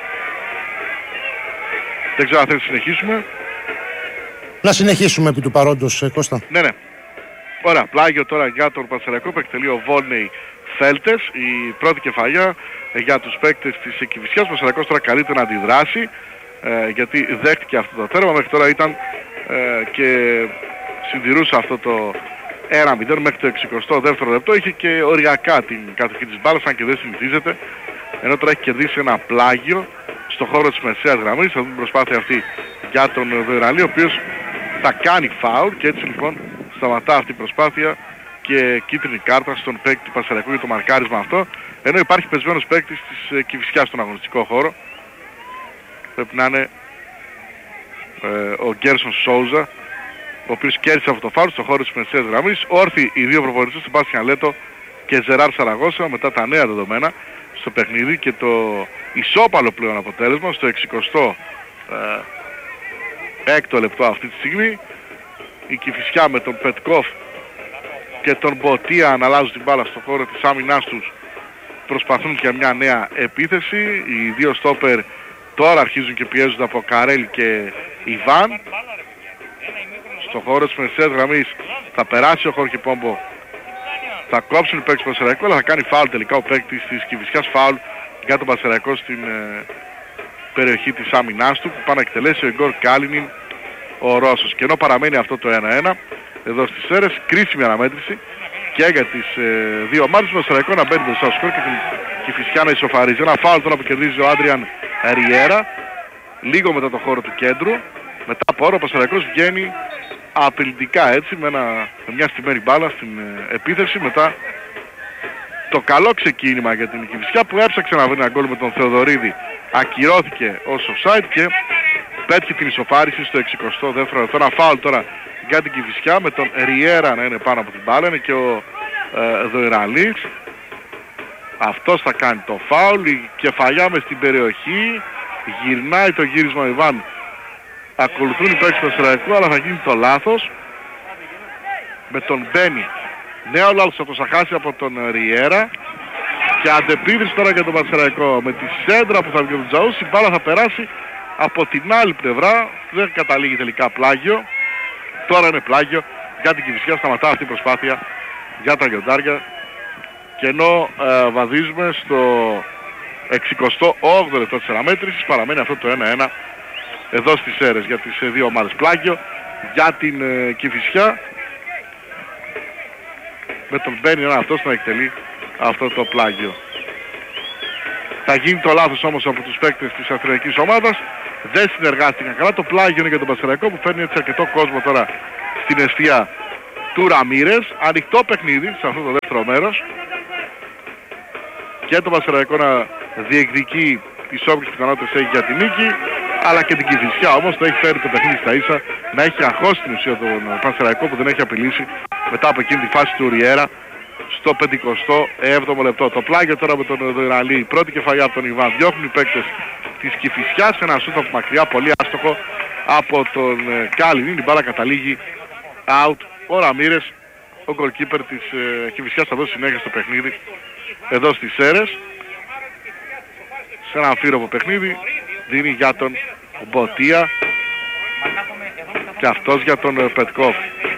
Δεν ξέρω αν θέλει να συνεχίσουμε.
Να συνεχίσουμε επί του παρόντος, Κώστα.
Ναι. Ωραία, πλάγιο τώρα για τον Πασεραϊκό που εκτελεί ο Βόλνεϊ Φέλτες, η πρώτη κεφαλιά για τους παίκτες της Κηφισιάς. Ο Πασεραϊκός τώρα καλείται να αντιδράσει γιατί δέχτηκε αυτό το τέρμα. Μέχρι τώρα ήταν και συντηρούσε αυτό το 1-0 μέχρι το 62ο λεπτό. Είχε και οριακά την κατοχή της μπάλας, αν και δεν συνηθίζεται. Ενώ τώρα έχει κερδίσει ένα πλάγιο στο χώρο της μεσαίας γραμμής. Θα δούμε την προσπάθεια αυτή για τον Βεραλή, ο οποίος θα κάνει φάουλ και έτσι λοιπόν σταματά αυτή η προσπάθεια και κίτρινη κάρτα στον παίκτη του Πασεραϊκού για το μαρκάρισμα αυτό. Ενώ υπάρχει πεσμένος παίκτης της Κηφισιάς στον αγωνιστικό χώρο. Πρέπει να είναι ο Γκέρσον Σόουζα, ο οποίος κέρδισε αυτό το φάουλ στο χώρο της μεσαίας γραμμής. Όρθιοι οι δύο προπονητές, Σεμπάστιαν Λέτο και Ζεράρ Σαραγώσα, μετά τα νέα δεδομένα στο παιχνίδι και το ισόπαλο πλέον αποτέλεσμα στο 66ο λεπτό αυτή τη στιγμή. Η Κηφισιά με τον Πετκόφ και τον Μποτία αναλάζουν την μπάλα στο χώρο της άμυνάς τους, προσπαθούν για μια νέα επίθεση. Οι δύο στόπερ τώρα αρχίζουν και πιέζονται από Καρέλ και Ιβάν. Στο χώρο της μεσαίας γραμμής Θα περάσει ο Χόρχε Πόμπο. Θα κόψουν οι παίκτες του Πανσεραϊκού, αλλά θα κάνει φάουλ τελικά ο παίκτης της Κηφισιάς, φάουλ για τον Πανσεραϊκό στην περιοχή της άμυνάς του, που πάει να εκτελέσει ο Ιγκόρ Κάλινιν, ο Ρώσος. Και ενώ παραμένει αυτό το 1-1 εδώ στις Σέρρες, κρίσιμη αναμέτρηση και για τις δύο ομάδες, του Πανσεραϊκό να μπαίνει μπροστά στο σκορ και την Κηφισιά να ισοφαρίζει. Ένα φάουλ τώρα που κερδίζει ο Άντριαν Ριέρα, λίγο μετά το χώρο του κέντρου. Μετά από ώρα ο Πανσεραϊκός βγαίνει απειλητικά έτσι, με μια στημένη μπάλα στην επίθεση. Μετά το καλό ξεκίνημα για την Κηφισιά που έψαξε να βρει ένα γκολ με τον Θεοδωρίδη, ακυρώθηκε ως offside και πέτυχε την ισοφάριση στο 62ο λεπτό. Ένα φάουλ τώρα για την Κηφισιά με τον Ριέρα να είναι πάνω από την μπάλα, είναι και ο Δοϊραλής. Αυτός θα κάνει το φάουλ, η κεφαλιά μες στην περιοχή, γυρνάει το γύρισμα ο Ιβάν. Ακολουθούν οι παίκτες του Πανσεραϊκού, αλλά θα γίνει το λάθος με τον Μπένι. Νέο λάθος από το Σαχάση από τον Ριέρα και αντεπίδρυση τώρα για τον Πανσεραϊκό. Με τη σέντρα που θα βγει ο Τζαούς, η μπάλα θα περάσει από την άλλη πλευρά. Δεν καταλήγει τελικά πλάγιο. Τώρα είναι πλάγιο για την Κηφισιά. Σταματά αυτή η προσπάθεια για τα λιοντάρια. Και ενώ βαδίζουμε στο 68ο λεπτό της αναμέτρησης, παραμένει αυτό το 1-1 εδώ στις Σέρρες για τις δύο ομάδες. Πλάγιο για την Κηφισιά, με τον Μπένι αυτός να εκτελεί αυτό το πλάγιο. Θα γίνει το λάθος όμως από τους παίκτες της αυστριακής ομάδας. Δεν συνεργάστηκαν καλά. Το πλάγιο είναι για τον Πανσεραϊκό που φέρνει έτσι αρκετό κόσμο τώρα στην εστία του Ραμίρες. Ανοιχτό παιχνίδι σε αυτό το δεύτερο μέρος. Και το Πανσεραϊκό να διεκδικεί τις όποιες πιθανότητες έχει για την νίκη, αλλά και την Κηφισιά όμως το έχει φέρει το παιχνίδι στα ίσα, να έχει αγχώσει την ουσία τον Πανσεραϊκό που δεν έχει απειλήσει μετά από εκείνη τη φάση του Ριέρα στο 57ο λεπτό. Το πλάγιο τώρα με τον Δοϊραλή, η πρώτη κεφαλιά από τον Ιβάν, διώχνουν οι παίκτες της Κηφισιάς, ένα σούτ από μακριά, πολύ άστοχο από τον Κάλινιν, η μπάλα καταλήγει out. Ο Ραμίρες, ο goalkeeper της Κηφισιάς, θα δώσει συνέχεια στο παιχνίδι εδώ στις Σέρρες. Σε ένα αμφίροπο παιχνίδι δίνει για τον Μποτία και αυτός για τον Πετκόφ.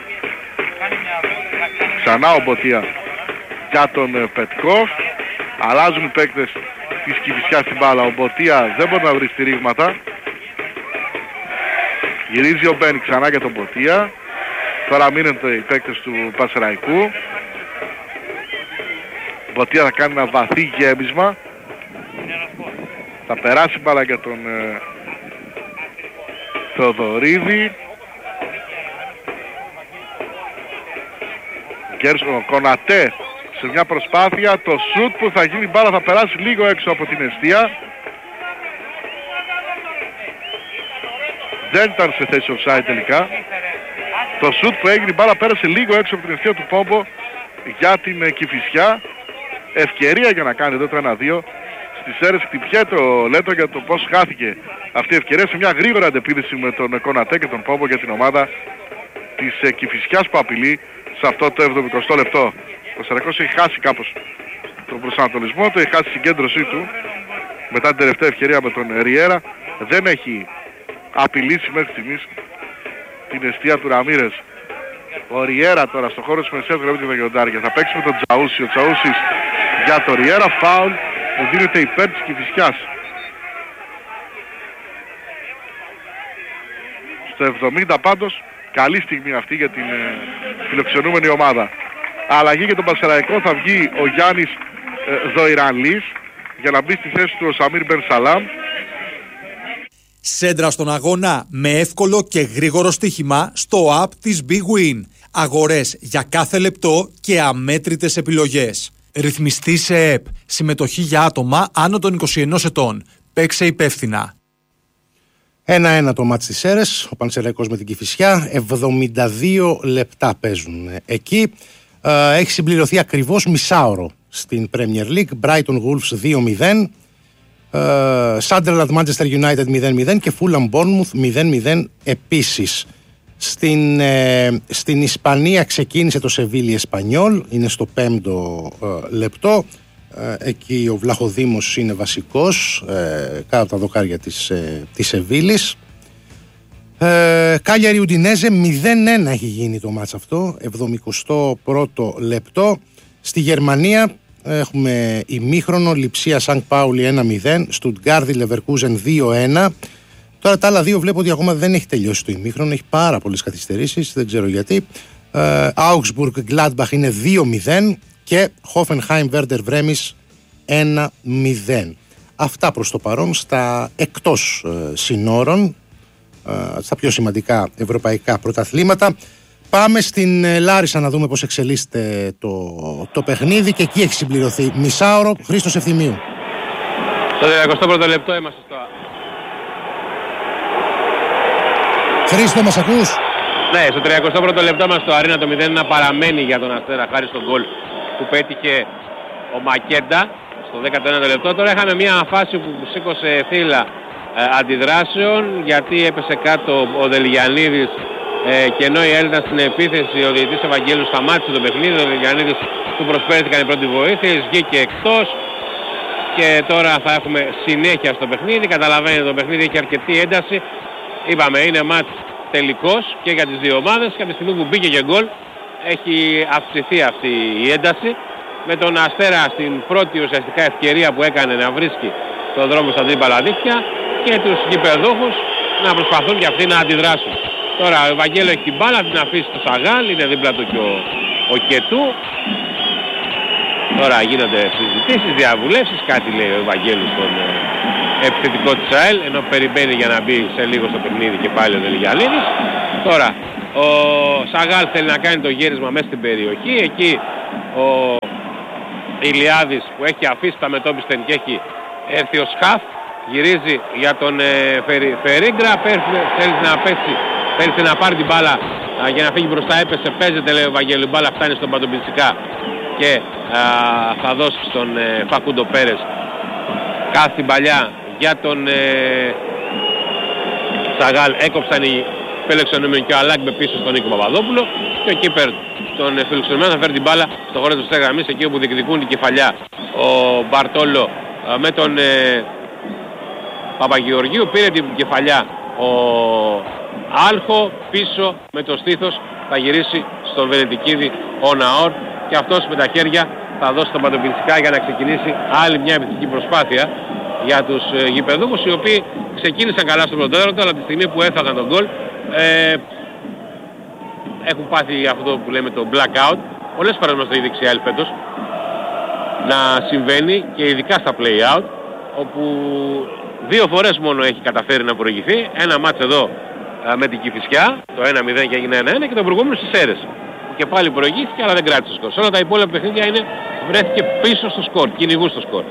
Ξανά ο Μποτία για τον Πετκόφ. Αλλάζουν οι παίκτες της Κηφισιάς στην μπάλα. Ο Μποτία δεν μπορεί να βρει στηρίγματα. Γυρίζει ο Μπένι ξανά για τον Μποτία. Τώρα μείνονται οι παίκτες του Πανσεραϊκού. Ο Μποτία θα κάνει ένα βαθύ γέμισμα. Θα περάσει μπάλα για τον Θεοδωρίδη. Ο Κονατέ σε μια προσπάθεια, το σουτ που θα γίνει, μπάλα θα περάσει λίγο έξω από την εστία. Δεν ήταν σε θέση offside τελικά. Το σουτ που έγινε, μπάλα πέρασε λίγο έξω από την εστία του Πόμπο για την Κηφισιά. Ευκαιρία για να κάνει εδώ το 1-2. Στις Σέρρες χτυπιέται ο Λέτο για το πώς χάθηκε αυτή η ευκαιρία σε μια γρήγορη αντεπίδυση με τον Κονατέ και τον Πόμπο για την ομάδα της Κηφισιάς που απειλεί σε αυτό το 70ο λεπτό. Ο Σαρακός έχει χάσει κάπως τον προσανατολισμό του, έχει χάσει τη συγκέντρωσή του μετά την τελευταία ευκαιρία με τον Ριέρα. Δεν έχει απειλήσει μέχρι στιγμής την εστία του Ραμίρες. Ο Ριέρα τώρα στο χώρο της μεσαίας γραμμής του Βαγιοντάρια θα παίξει με τον Τζαούσι. Ο Τζαούσις για τον Ριέρα, φάουλ που δίνεται υπέρ της Κηφισιάς. Στο 70 πάντως, καλή στιγμή αυτή για την φιλοξενούμενη ομάδα. Αλλαγή για τον Πανσεραϊκό, θα βγει ο Γιάννης Δοϊρανλής για να μπει στη θέση του ο Σαμίρ Μπεν Σαλάμ.
Σέντρα στον αγώνα με εύκολο και γρήγορο στοίχημα στο app της Big Win. Αγορές για κάθε λεπτό και αμέτρητες επιλογές. Ρυθμιστή σε ΕΠ. Συμμετοχή για άτομα άνω των 21 ετών. Παίξε υπεύθυνα.
1-1 το μάτς της Σέρρες, ο Πανσεραϊκός με την Κηφισιά. 72 λεπτά παίζουν εκεί. Έχει συμπληρωθεί ακριβώς μισάωρο στην Premier League. Brighton Wolves 2-0. Sunderland Manchester United 0-0 και Fulham Bournemouth 0-0 επίσης. Στην Ισπανία ξεκίνησε το Σεβίλη Εσπανιόλ, είναι στο 5ο λεπτό. Εκεί ο Βλαχοδήμος είναι βασικός κάτω από τα δοκάρια της Σεβίλης. Κάλιαρη Ουντινέζε 0-1 έχει γίνει το μάτς αυτό, 71ο λεπτό. Στη Γερμανία έχουμε ημίχρονο, Λιψία Σανκ Πάουλι 1-0, Στουτγκάρδη Λεβερκούζεν 2-1. Τώρα τα άλλα δύο βλέπω ότι ακόμα δεν έχει τελειώσει το ημίχρονο, έχει πάρα πολλές καθυστερήσεις, δεν ξέρω γιατί. Augsburg Gladbach είναι 2-0 και Hoffenheim Werder Bremen 1-0. Αυτά προς το παρόν στα εκτός συνόρων, στα πιο σημαντικά ευρωπαϊκά πρωταθλήματα. Πάμε στην Λάρισα να δούμε πώς εξελίσσεται το παιχνίδι και εκεί έχει συμπληρωθεί μισάωρο. Χρήστος Ευθυμίου.
Στο 31ο λεπτό είμαστε στο...
Χρήστο, μας ακούς?
Ναι, στο 31ο λεπτό είμαστε στο Αρίνα, το 0 να παραμένει για τον Αστέρα χάρη στον γκολ που πέτυχε ο Μακέντα στο 19ο λεπτό. Τώρα είχαμε μια φάση που σήκωσε φύλλα αντιδράσεων, γιατί έπεσε κάτω ο Δελγιαννίδης και ενώ η Έλληνα στην επίθεση ο διαιτητής Ευαγγέλου σταμάτησε το παιχνίδι, ο Δελγιαννίδης του προσπέρθηκαν η πρώτη βοήθεια, βγήκε εκτός και τώρα θα έχουμε συνέχεια στο παιχνίδι. Καταλαβαίνετε, το παιχνίδι έχει αρκετή ένταση. Είπαμε, είναι μάτς τελικός και για τις δύο ομάδες και από τη στιγμή που μπήκε και γκολ έχει αυξηθεί αυτή η ένταση, με τον Αστέρα στην πρώτη ουσιαστικά ευκαιρία που έκανε να βρίσκει τον δρόμο στα αντίπαλα δίκτυα και τους γηπεδούχους να προσπαθούν και αυτοί να αντιδράσουν. Τώρα ο Ευαγγέλου έχει την μπάλα, την αφήσει στο Σαγάλ, είναι δίπλα του και ο Κετού. Τώρα γίνονται συζητήσεις, διαβουλεύσεις, κάτι λέει ο Ευαγγέλου στον επιθετικό της ΑΕΛ, ενώ περιμένει για να μπει σε λίγο στο παιχνίδι και πάλι ο Δελγιαννίδης. Τώρα ο Σαγάλ θέλει να κάνει το γύρισμα μέσα στην περιοχή, εκεί ο Ηλιάδης που έχει αφήσει τα μετώπιστεν και έχει έρθει ο Σχαφ, γυρίζει για τον Φερίγκρα, θέλει να πέσει, θέλει να πάρει την μπάλα για να φύγει μπροστά, έπεσε, παίζεται λέει ο Βαγγέλου, η μπάλα φτάνει στον Παντομπιτσικά και θα δώσει στον Φακούντο Πέρες. Κάθε την παλιά για τον Σαγάλ, έκοψαν οι φιλοξενούμενοι και ο Αλάγκμπε πίσω στον Νίκο Παπαδόπουλο και ο κύπερ τον φιλοξενούμενο θα φέρει την μπάλα στο χώρο του στεγραμμής, εκεί όπου διεκδικούν την κεφαλιά ο Μπαρτόλο με τον Παπαγεωργίου. Πήρε την κεφαλιά ο Άλχο, πίσω με το στήθος θα γυρίσει στον Βενετικίδη ο Ναόρ και αυτός με τα χέρια θα δώσει τον Παντοπιντσικά για να ξεκινήσει άλλη μια επιθετική προσπάθεια για τους γηπεδούχους, οι οποίοι ξεκίνησαν καλά στο πρωτόδρομο, αλλά τη στιγμή που έφαγαν τον γκολ έχουν πάθει αυτό που λέμε το blackout. Πολλές φορές μας το είδε η ΑΕΛ φέτος να συμβαίνει και ειδικά στα play-out, όπου δύο φορές μόνο έχει καταφέρει να προηγηθεί. Ένα μάτς εδώ με την Κηφισιά, το 1-0 και έγινε 1-1, και το προηγούμενο στις Σέρρες που και πάλι προηγήθηκε αλλά δεν κράτησε το σκορ. Σε όλα τα υπόλοιπα παιχνίδια βρέθηκε πίσω στο σκορ, κυνηγού στο σκορ.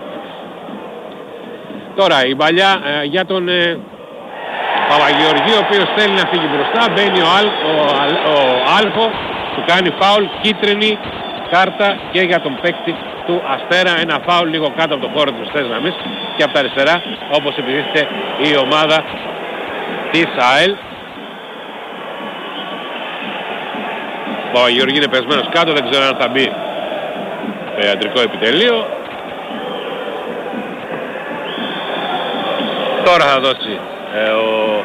Τώρα η παλιά για τον Παπαγεωργίου, ο οποίος θέλει να φύγει μπροστά, μπαίνει ο Άλχο, του κάνει φάουλ, κίτρινη κάρτα και για τον παίκτη του Αστέρα, ένα φάουλ λίγο κάτω από το χώρο του Στέζναμις και από τα αριστερά, όπως επιθύσσεται η ομάδα της ΑΕΛ. Ο Παπαγεωργίου είναι πεσμένος κάτω, δεν ξέρω αν θα μπει στο ιατρικό επιτελείο. Τώρα θα δώσει ο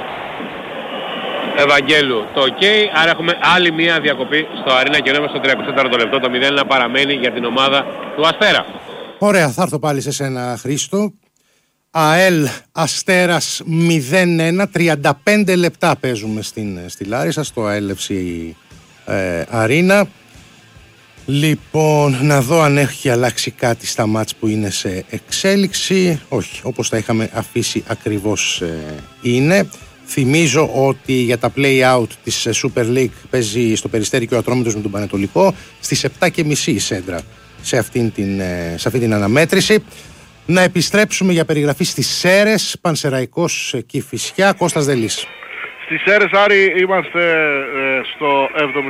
Ευαγγέλου το OK, άρα έχουμε άλλη μια διακοπή στο Αρίνα και ενώ στο 34ο λεπτό το 0 να παραμένει για την ομάδα του Αστέρα.
Ωραία, θα έρθω πάλι σε σένα Χρήστο. ΑΕΛ Αστέρας 0-1, 35 λεπτά παίζουμε στη Λάρισα, στο ALFC Αρίνα. Λοιπόν, να δω αν έχει αλλάξει κάτι στα μάτς που είναι σε εξέλιξη. Όχι, όπως τα είχαμε αφήσει ακριβώς είναι. Θυμίζω ότι για τα play-out της Super League παίζει στο Περιστέρι και ο Ατρόμητος με τον Πανετολικό στις 7.30 η Σέντρα σε αυτή την αναμέτρηση. Να επιστρέψουμε για περιγραφή στις Σέρρες, Πανσεραϊκός Κηφισιά, Κώστας Δελής.
Στις Σέρρες, Άρη, είμαστε στο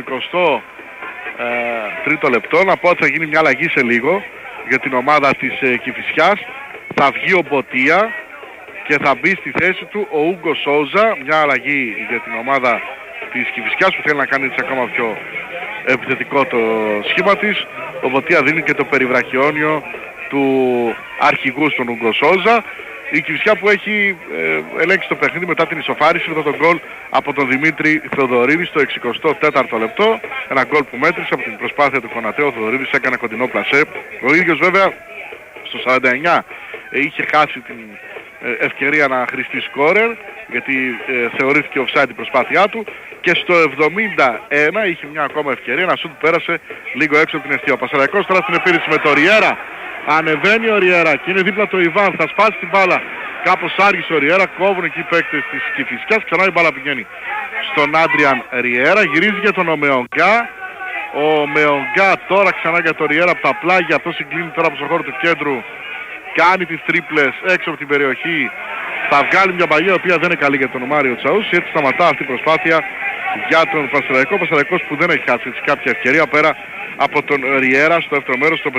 73ο λεπτό. Να πω ότι θα γίνει μια αλλαγή σε λίγο για την ομάδα της Κηφισιάς. Θα βγει ο Μποτία και θα μπει στη θέση του ο Ούγκο Σόουζα. Μια αλλαγή για την ομάδα της Κηφισιάς που θέλει να κάνει ακόμα πιο επιθετικό το σχήμα της. Ο Μποτία δίνει και το περιβραχιόνιο του αρχηγού στον Ούγκο Σόουζα. Η Κηφισιά που έχει ελέγξει το παιχνίδι μετά την ισοφάριση μετά τον γκολ από τον Δημήτρη Θεοδωρίδη στο 64ο λεπτό. Ένα γκολ που μέτρησε από την προσπάθεια του Κονατέ. Ο Θεοδωρίδης έκανε κοντινό πλασέ. Ο ίδιος βέβαια στο 49 είχε χάσει την ευκαιρία να χρηστεί σκόρερ γιατί θεωρήθηκε offside η προσπάθειά του, και στο 71 είχε μια ακόμα ευκαιρία, ένα σουτ που πέρασε λίγο έξω από την αιστεία. Ο Πασαραϊκός τώρα στην επίρρηση με το Ριέρα. Ανεβαίνει ο Ριέρα και είναι δίπλα το Ιβάν, θα σπάσει την μπάλα. Κάπως άργησε ο Ριέρα, κόβουν εκεί οι παίκτες της Κηφισιάς, ξανά η μπάλα πηγαίνει στον Άντριαν Ριέρα, γυρίζει για τον Ομεογκά. Ο Μεογκά τώρα ξανά για τον Ριέρα από τα πλάγια, αυτό συγκλίνει τώρα από το χώρο του κέντρου, κάνει τις τρίπλες έξω από την περιοχή, θα βγάλει μια παλιά η οποία δεν είναι καλή για τον Μάριο Τσαούση, έτσι σταματά αυτή η προσπάθεια για τον Πασαραϊκό. Πασαραϊκός που δεν έχει χάσει έτσι κάποια ευκαιρία πέρα από τον Ριέρα στο δεύτερο μέρος, στο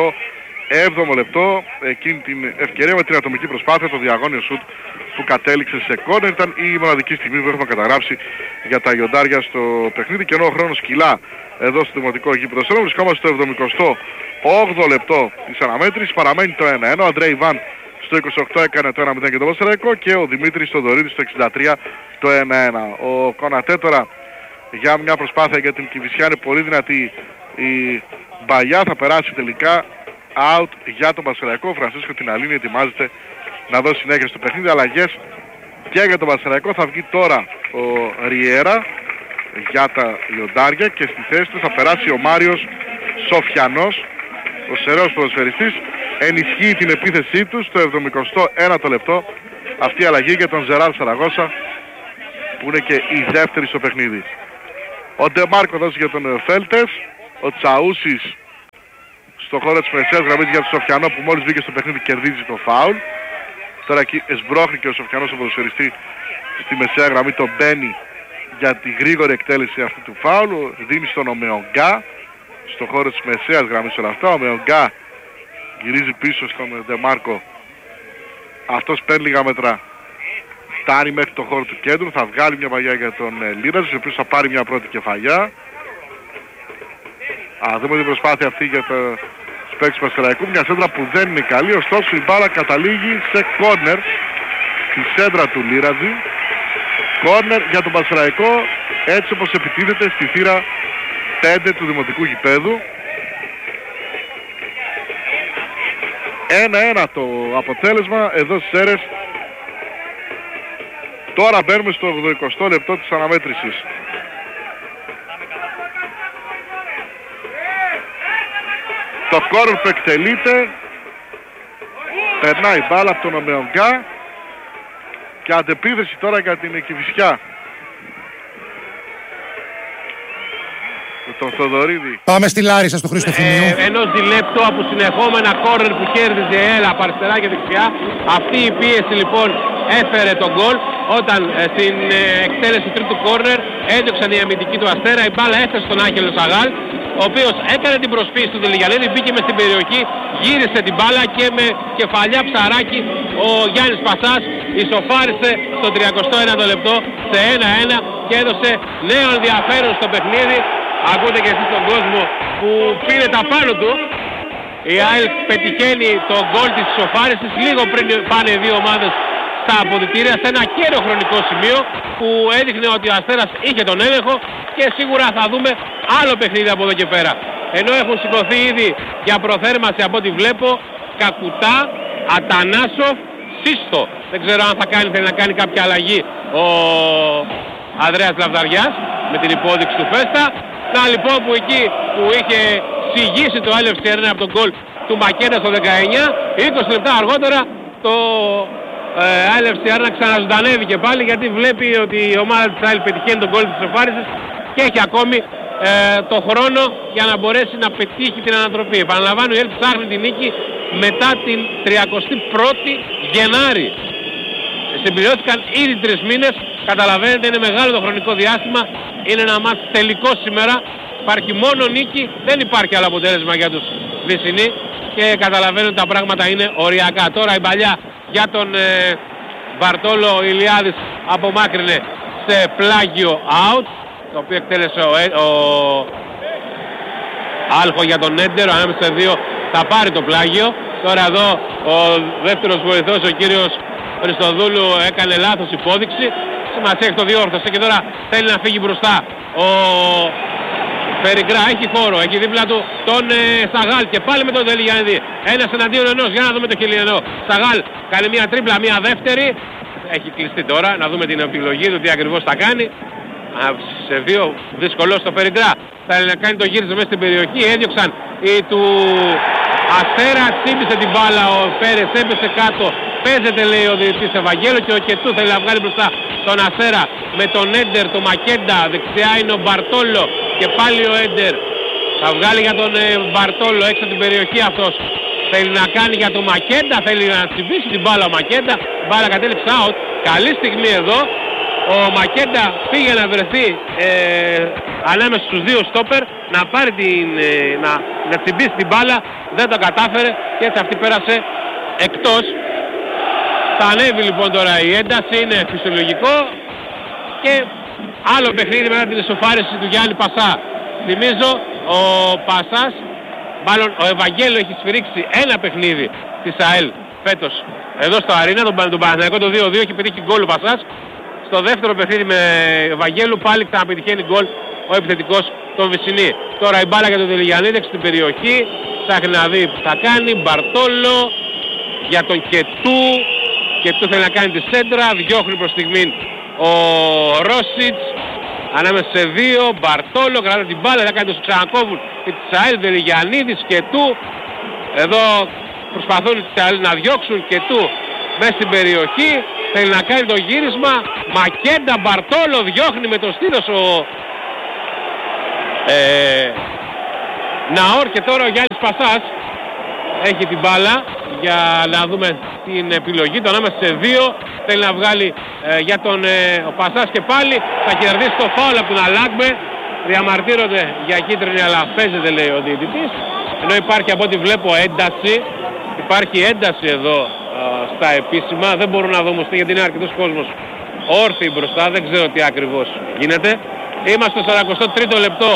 57ο λεπτό. Εκείνη την ευκαιρία με την ατομική προσπάθεια, το διαγώνιο σουτ που κατέληξε σε κόρνερ, ήταν η μοναδική στιγμή που έχουμε καταγράψει για τα λιοντάρια στο παιχνίδι, και ενώ ο χρόνος κυλά εδώ στο δημοτικό γήπεδο Σέρων, βρισκόμαστε στο 78ο λεπτό της αναμέτρησης, παραμένει το 1-1. Ο Αντρέ Ιβάν στο 28 έκανε το 1-0 και το Πασαραϊκό, και ο Δημήτρης Θοδωρίδης στο 63 το 1-1. Ο Κονατέ τώρα για μια προσπάθεια για την Κηφισιά, είναι πολύ δυνατή η μπαλιά, θα περάσει τελικά out για τον Πασαραϊκό. Ο Φρανσίσκο Τιναλίνη ετοιμάζεται να δώσει συνέχεια στο παιχνίδι, αλλαγές και για τον Πασαραϊκό. Θα βγει τώρα ο Ριέρα για τα λιοντάρια και στη θέση του θα περάσει ο Μάριος Σοφιανός, ο σεραίος ποδοσφαιριστής. Ενισχύει την επίθεσή του στο 71ο λεπτό αυτή η αλλαγή για τον Ζεράρ Σαραγώσα, που είναι και η δεύτερη στο παιχνίδι. Ο Ντεμάρκο δώσει για τον Φέλτες, ο Τσαούσης στο χώρο της μεσαίας γραμμής για τον Σοφιανό, που μόλις βγήκε στο παιχνίδι κερδίζει το φάουλ. Τώρα εκεί εσμπρώχνει και ο Σοφιανός ο ποδοσφαιριστή στη μεσαία γραμμή, τον μπαίνει για τη γρήγορη εκτέλεση αυτού του φάουλ. Δίνει στον Ομεογκά στο χώρο της μεσαίας γραμμής όλα αυτά. Ο Ομεογκά γυρίζει πίσω στον Ντεμάρκο, αυτός παίρνει λίγα μέτρα, φτάνει μέχρι το χώρο του κέντρου, θα βγάλει μια παγιά για τον Λίραζ, ο οποίος θα πάρει μια πρώτη κεφαλιά. Δούμε την προσπάθεια αυτή για το παίκτης Πασαραϊκού, μια σέντρα που δεν είναι καλή, ωστόσο η μπάλα καταλήγει σε κόρνερ, στη σέντρα του Λίραζη. Κόρνερ για τον Πασαραϊκό, έτσι όπως επιτίθεται στη θύρα 5 του δημοτικού γηπέδου. 1-1 το αποτέλεσμα εδώ στις Σέρρες. Τώρα μπαίνουμε στο 80ο λεπτό της αναμέτρησης. Το κόρνερ που εκτελείται, περνάει μπάλα από τον Ομεογκά και αντεπίθεση τώρα για την Κηφισιά. Τον Θοδωρίδη.
Πάμε στη Λάρισα στο Χρήστο Θημίου.
Ενός διλέπτου από συνεχόμενα κόρνερ που κέρδιζε έλα από αριστερά και δεξιά. Αυτή η πίεση λοιπόν έφερε τον γκολ όταν στην εκτέλεση τρίτου κόρνερ έδιωξαν οι αμυντικοί του Αστέρα. Η μπάλα έφτασε στον Άγγελο Σαγάλ, ο οποίος έκανε την προσποίηση του Δελιγιαννίδη, μπήκε μες στην περιοχή, γύρισε την μπάλα και με κεφαλιά ψαράκι ο Γιάννης Πασάς ισοφάρισε στο 31ο λεπτό σε 1-1 και έδωσε νέο ενδιαφέρον στο παιχνίδι. Ακούτε και εσείς τον κόσμο που πήρε τα πάνω του. Η ΑΕΛ πετυχαίνει τον γκολ της ισοφάρισης λίγο πριν πάνε οι δύο ομάδες στα αποδυτήρια, σε ένα κέριο χρονικό σημείο που έδειχνε ότι ο Αστέρας είχε τον έλεγχο, και σίγουρα θα δούμε άλλο παιχνίδι από εδώ και πέρα. Ενώ έχουν σηκωθεί ήδη για προθέρμανση από ό,τι βλέπω Κακουτά, Ατανάσοφ, Σύστο. Δεν ξέρω αν θέλει να κάνει κάποια αλλαγή ο Ανδρέας Λαβδαριάς με την υπόδειξη του Φέστα. Να λοιπόν που εκεί που είχε συγγύσει το Έλευση Αρένα από τον γκολ του Μακένα στο 19, 20 λεπτά αργότερα το Έλευση Αρένα ξαναζωντανεύει και πάλι, γιατί βλέπει ότι η ομάδα της ΑΕΛ πετυχαίνει τον γκολ της ισοφάρισης και έχει ακόμη το χρόνο για να μπορέσει να πετύχει την ανατροπή. Επαναλαμβάνω, η ΑΕΛ ψάχνει την νίκη μετά την 31η Γενάρη. Συμπληρώθηκαν ήδη 3 μήνες, καταλαβαίνετε είναι μεγάλο το χρονικό διάστημα, είναι ένα μάτς τελικό σήμερα, υπάρχει μόνο νίκη, δεν υπάρχει άλλο αποτέλεσμα για τους Βυσσινοί και καταλαβαίνετε τα πράγματα είναι οριακά. Τώρα η παλιά για τον Βαρτόλο Ηλιάδης απομάκρυνε σε πλάγιο out, το οποίο εκτέλεσε ο Άλχο για τον Έντερο, ανάμεσα σε δύο θα πάρει το πλάγιο. Τώρα εδώ ο δεύτερος βοηθός, ο κύριος Χριστοδούλου έκανε λάθος υπόδειξη. Σημασία έχει το διόρθωσε και τώρα θέλει να φύγει μπροστά. Ο Περιγκρά έχει χώρο, έχει δίπλα του τον Σαγάλ και πάλι με τον Τελιγιαννίδη. Ένας εναντίον ενός, για να δούμε το χιλιανό. Σαγάλ κάνει μια τρίπλα, μια δεύτερη. Έχει κλειστεί τώρα, να δούμε την επιλογή του τι ακριβώς θα κάνει. Σε δύο δύσκολο στο Περιγκρά. Θα κάνει το γύρισμα μέσα στην περιοχή, έδιωξαν οι του Αστέρα, τσίμπησε την μπάλα, ο Πέρες έπεσε κάτω. Παίζεται λέει ο διαιτητής Ευαγγέλου και ο Κετού θέλει να βγάλει μπροστά τον Αστέρα με τον Έντερ, τον Μακέντα, δεξιά είναι ο Μπαρτόλο και πάλι ο Έντερ. Θα βγάλει για τον Μπαρτόλο έξω από την περιοχή αυτός. Θέλει να κάνει για τον Μακέντα, θέλει να τσιμπήσει την μπάλα ο Μακέντα. Η μπάλα κατέληξε out. Καλή στιγμή εδώ. Ο Μακέντα πήγε να βρεθεί ανάμεσα στους δύο στόπερ να πάρει να τσιμπήσει την μπάλα. Δεν το κατάφερε και έτσι αυτή πέρασε εκτός. Θα ανέβει λοιπόν τώρα η ένταση, είναι φυσιολογικό και άλλο παιχνίδι μετά την ισοφάριση του Γιάννη Πασά. Θυμίζω ο Πασάς, μάλλον ο Ευαγγέλου έχει σφυρίξει ένα παιχνίδι της ΑΕΛ φέτος εδώ στο Αρίνα, τον Παναθηναϊκό το 2-2, έχει πετύχει γκολ ο Πασάς. Στο δεύτερο παιχνίδι με Ευαγγέλου πάλι ξαναπετυχαίνει γκολ ο επιθετικός τον Βυσσινή. Τώρα η μπάλα για τον Τελιγιαννίδη στην περιοχή, ψάχνει να δει που θα κάνει, Μπαρτόλο για τον Κετού. Κετού θέλει να κάνει τη σέντρα, διώχνει προς στιγμήν ο Ρόσιτς. Ανάμεσα σε δύο, Μπαρτόλο κρατά την μπάλα, θα κάνει το ξανακόβουν και τη ΑΕΛ, Τελιγιαννίδης, Κετού. Εδώ προσπαθούν τις ΑΕΛ να διώξουν, Κετού μέσα στην περιοχή. Θέλει να κάνει το γύρισμα, Μακέντα, Μπαρτόλο, διώχνει με το στήλος ο Ναόρ και τώρα ο Γιάννης Πασάς έχει την μπάλα για να δούμε την επιλογή του ανάμεσα σε δύο. Θέλει να βγάλει για τον ο Πασάς και πάλι θα κερδίσει το φάουλ από τον Αλάκμπε. Διαμαρτύρονται για κίτρινη αλλά παίζεται λέει ο διαιτητής. Ενώ υπάρχει από ό,τι βλέπω ένταση. Υπάρχει ένταση εδώ στα επίσημα. Δεν μπορώ να δω όμως γιατί είναι αρκετός κόσμος όρθιοι μπροστά. Δεν ξέρω τι ακριβώς γίνεται. Είμαστε στο 43ο λεπτό.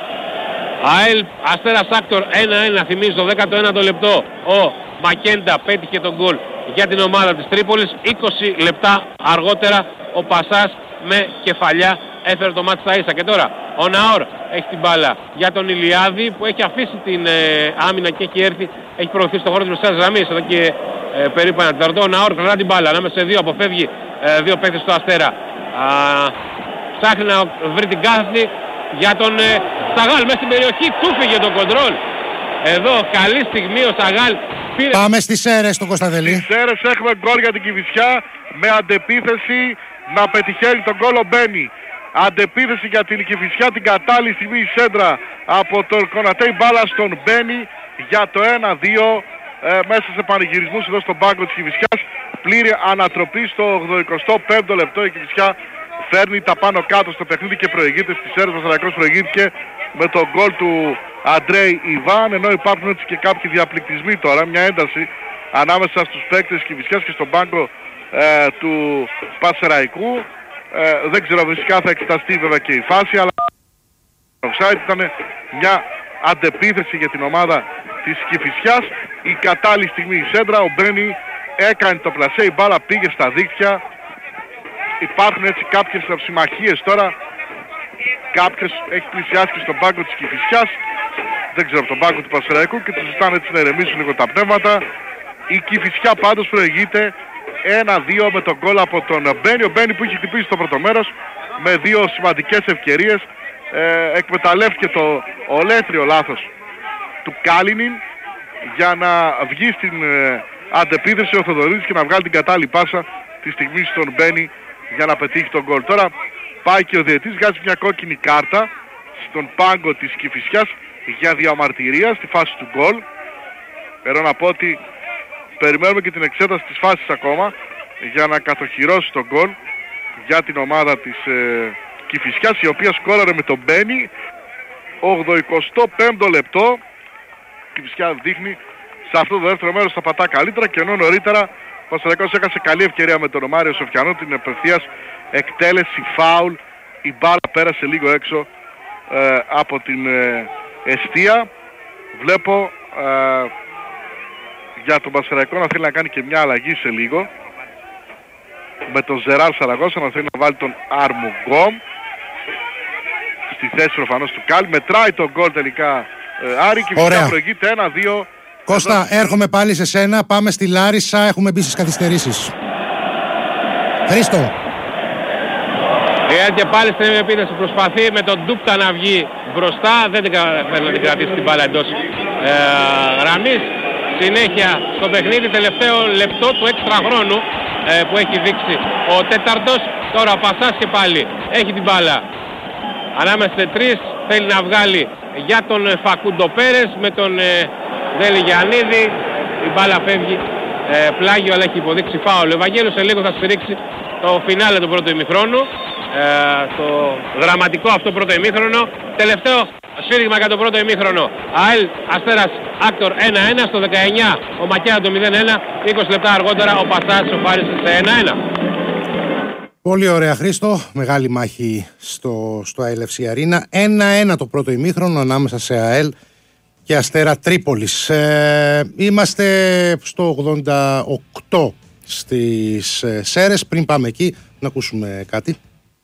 ΑΕΛ Αστέρας Άκτορ 1-1, θυμίζω το 19ο λεπτό. Ο Μακέντα πέτυχε τον γκολ για την ομάδα της Τρίπολης. 20 λεπτά αργότερα ο Πασάς με κεφαλιά έφερε το μάτι στα ίσα. Και τώρα ο Ναόρ έχει την μπάλα για τον Ηλιάδη που έχει αφήσει την άμυνα και έχει έρθει, έχει προωθήσει στον χώρο της μεσαίας γραμμής εδώ και περίπου ένα τεταρτό. Ο Ναόρ κρατά την μπάλα ανάμεσα σε δύο, αποφεύγει δύο παίκτες στο Αστέρα. Ψάχνει να βρει την κάθετη για τον Σαγάλ μέσα στην περιοχή, του φύγε το κοντρόλ. Εδώ καλή στιγμή ο Σαγάλ πήρε...
Πάμε στις Σέρρες τον Κωνσταντελή.
Στις Σέρρες έχουμε γκολ για την Κηφισιά με αντεπίθεση να πετυχαίνει τον γκολ ο Μπένι. Αντεπίθεση για την Κηφισιά, την κατάλληλη στιγμή η σέντρα από τον Κονατέ, μπάλα στον Μπένι για το 1-2 μέσα σε πανηγυρισμούς εδώ στον πάγκο της Κηφισιάς. Πλήρη ανατροπή στο 85ο λεπτό. Η Κηφισιά φέρνει τα πάνω κάτω στο παιχνίδι και προηγείται στις Σέρρες. Ο Παναθηναϊκός προηγήθηκε με τον γκολ του Αντρέι Ιβάν, ενώ υπάρχουν έτσι και κάποιοι διαπληκτισμοί τώρα, μια ένταση ανάμεσα στους παίκτες της Κηφισιάς και στον πάγκο του Πασεραϊκού. Δεν ξέρω, φυσικά θα εξεταστεί βέβαια και η φάση, αλλά offside ήταν μια αντεπίθεση για την ομάδα της Κηφισιάς. Η κατάλληλη στιγμή η σέντρα, ο Μπένι έκανε το πλασέ, η μπάλα πήγε στα δίκτυα. Υπάρχουν έτσι κάποιες συμμαχίες τώρα. Κάποιος έχει πλησιάσει και στον πάγκο της Κηφισιάς, δεν ξέρω, από τον πάγκο του Πασεραϊκού και τους ζητάνε έτσι να ηρεμήσουν λίγο τα πνεύματα. Η Κηφισιά πάντως προηγείται 1-2 με τον γκολ από τον Μπένι. Ο Μπένι που είχε χτυπήσει το πρώτο μέρος με δύο σημαντικές ευκαιρίες. Εκμεταλλεύτηκε το ολέθριο λάθος του Κάλινιν για να βγει στην αντεπίθεση ο Θοδωρίδης και να βγάλει την κατάλληλη πάσα τη στιγμή στον Μπένι για να πετύχει τον γκολ. Τώρα πάει και ο διαιτής, βγάζει μια κόκκινη κάρτα στον πάγκο της Κηφισιάς για διαμαρτυρία στη φάση του γκολ. Pero να πω ότι περιμένουμε και την εξέταση της φάσης ακόμα για να κατοχυρώσει τον γκολ για την ομάδα της Κηφισιάς, η οποία σκόραρε με τον Μπένι 85ο λεπτό. Η Κηφισιά δείχνει σε αυτό το δεύτερο μέρος θα πατά καλύτερα, και ενώ νωρίτερα ο Πασεραϊκός έχασε καλή ευκαιρία με τον Μάριο Σοφιανό, την απευθείας εκτέλεση φάουλ, η μπάλα πέρασε λίγο έξω από την εστία. Βλέπω για τον Πασεραϊκό να θέλει να κάνει και μια αλλαγή σε λίγο. με τον Ζεράρ Σαραγώσα να θέλει να βάλει τον Αρμουγκόμ στη θέση προφανώς του Κάλ. Μετράει τον γκολ τελικά Άρη και φυσικά προηγείται 1-2.
Κώστα, έρχομαι πάλι σε σένα, πάμε στη Λάρισα, έχουμε μπει στις καθυστερήσεις. Χρήστο.
Και πάλι στην επίθεση προσπαθεί με τον Ντούπτα να βγει μπροστά, δεν θέλει να την κρατήσει την μπάλα εντός γραμμής. Συνέχεια στο παιχνίδι, τελευταίο λεπτό του έξτρα χρόνου που έχει δείξει ο τέταρτος. Τώρα ο Πασάς και πάλι έχει την μπάλα ανάμεσα σε τρεις, θέλει να βγάλει για τον Φακούντο Πέρες με τον Δέλη Γιαννίδη. Η μπάλα φεύγει πλάγιο, αλλά έχει υποδείξει φάουλ. Ο Ευαγγέλος σε λίγο θα στηρίξει το φινάλε του πρώτου ημιχρόνου, το δραματικό αυτό πρώτο ημίχρονο. Τελευταίο σφύριγμα για το πρώτο ημίχρονο. ΑΕΛ Αστέρας Άκτορ 1-1. Στο 19 ο Μακέα το 0-1. 20 λεπτά αργότερα ο Πασάς σοφάρισε σε 1-1.
Πολύ ωραία, Χρήστο. Μεγάλη μάχη στο ΑΕΛ FC Αρίνα. 1-1 το πρώτο ημίχρονο ανάμεσα σε ΑΕΛ και Αστέρα Τρίπολης. Είμαστε στο 88 στις Σέρρες. Πριν πάμε εκεί να ακούσουμε κάτι.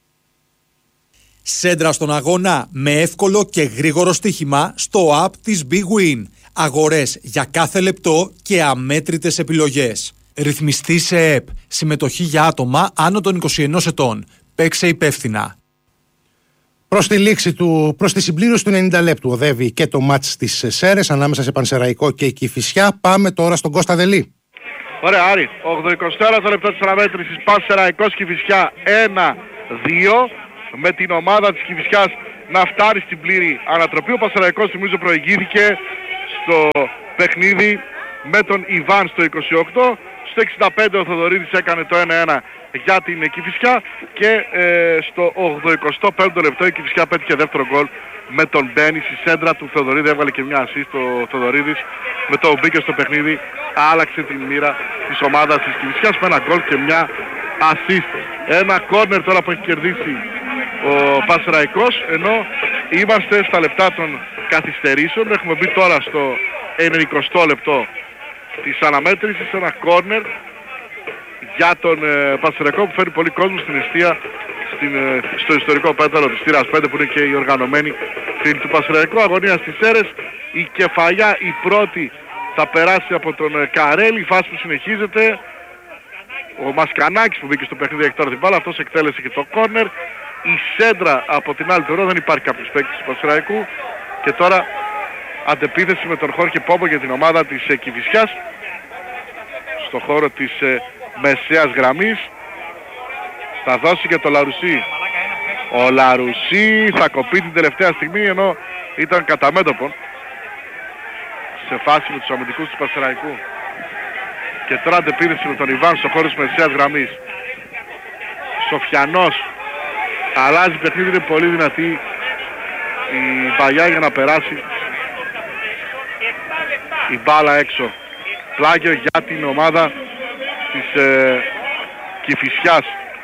Σέντρα στον αγώνα με εύκολο και γρήγορο στοίχημα στο app της Big Win. Αγορές για κάθε λεπτό και αμέτρητες επιλογές. Ρυθμιστή σε ΕΠ. Συμμετοχή για άτομα άνω των 21 ετών. Παίξε υπεύθυνα.
Προς τη συμπλήρωση του 90 λεπτού οδεύει και το μάτς της Σέρρες ανάμεσα σε Πανσεραϊκό και Κηφισιά. Πάμε τώρα στον Κώστα Δελή.
Ωραία, Άρη. 84 λεπτό της αναμέτρησης. Πανσεραϊκός Κηφισιά 1-2. Με την ομάδα της Κηφισιάς να φτάρει στην πλήρη ανατροπή. Ο Πανσεραϊκός θυμίζω προηγήθηκε στο παιχνίδι με τον Ιβάν στο 28. Στο 65 ο Θοδωρίδης έκανε το 1-1 για την Κηφισιά και στο 85 λεπτό η Κηφισιά πέτυχε δεύτερο γκολ με τον Μπένι στη σέντρα του Θοδωρίδη. Έβγαλε και μια assist ο Θοδωρίδης, με το μπήκε στο παιχνίδι, άλλαξε την μοίρα της ομάδας της Κηφισιάς με ένα γκολ και μια assist. Ένα κόρνερ τώρα που έχει κερδίσει ο Πανσεραϊκός, ενώ είμαστε στα λεπτά των καθυστερήσεων. Έχουμε μπει τώρα στο 90 λεπτό της αναμέτρησης, ένα κόρνερ για τον Πανσεραϊκό που φέρει πολύ κόσμο στην εστία στο ιστορικό πέταλο της Θήρας 5 που είναι και οι οργανωμένοι φίλοι του Πανσεραϊκού. Αγωνία στις Σέρρες, η Κεφαλιά η πρώτη θα περάσει από τον Καρέλη, η φάση που συνεχίζεται. Ο Μασκανάκης που μπήκε στο παιχνίδι έχει τώρα την μπάλα, αυτός εκτέλεσε και το κόρνερ. Η σέντρα από την άλλη πλευρά, δεν υπάρχει κάποιος παίκτης του Πανσεραϊκού και τώρα αντεπίθεση με τον Χόρχε Πόμπο για την ομάδα της Κηφισιάς στο χώρο της μεσαίας γραμμής. Θα δώσει και το Λαρουσί. Ο Λαρουσί θα κοπεί την τελευταία στιγμή, ενώ ήταν κατά μέτωπον σε φάση με τους αμυντικούς του Πανσεραϊκού. Και τώρα αντεπίθεση με τον Ιβάν στο χώρο της μεσαίας γραμμής. Σοφιανός αλλάζει παιχνίδι, είναι πολύ δυνατή η Μπαγιά για να περάσει η μπάλα έξω. Πλάγιο για την ομάδα της Κηφισιάς.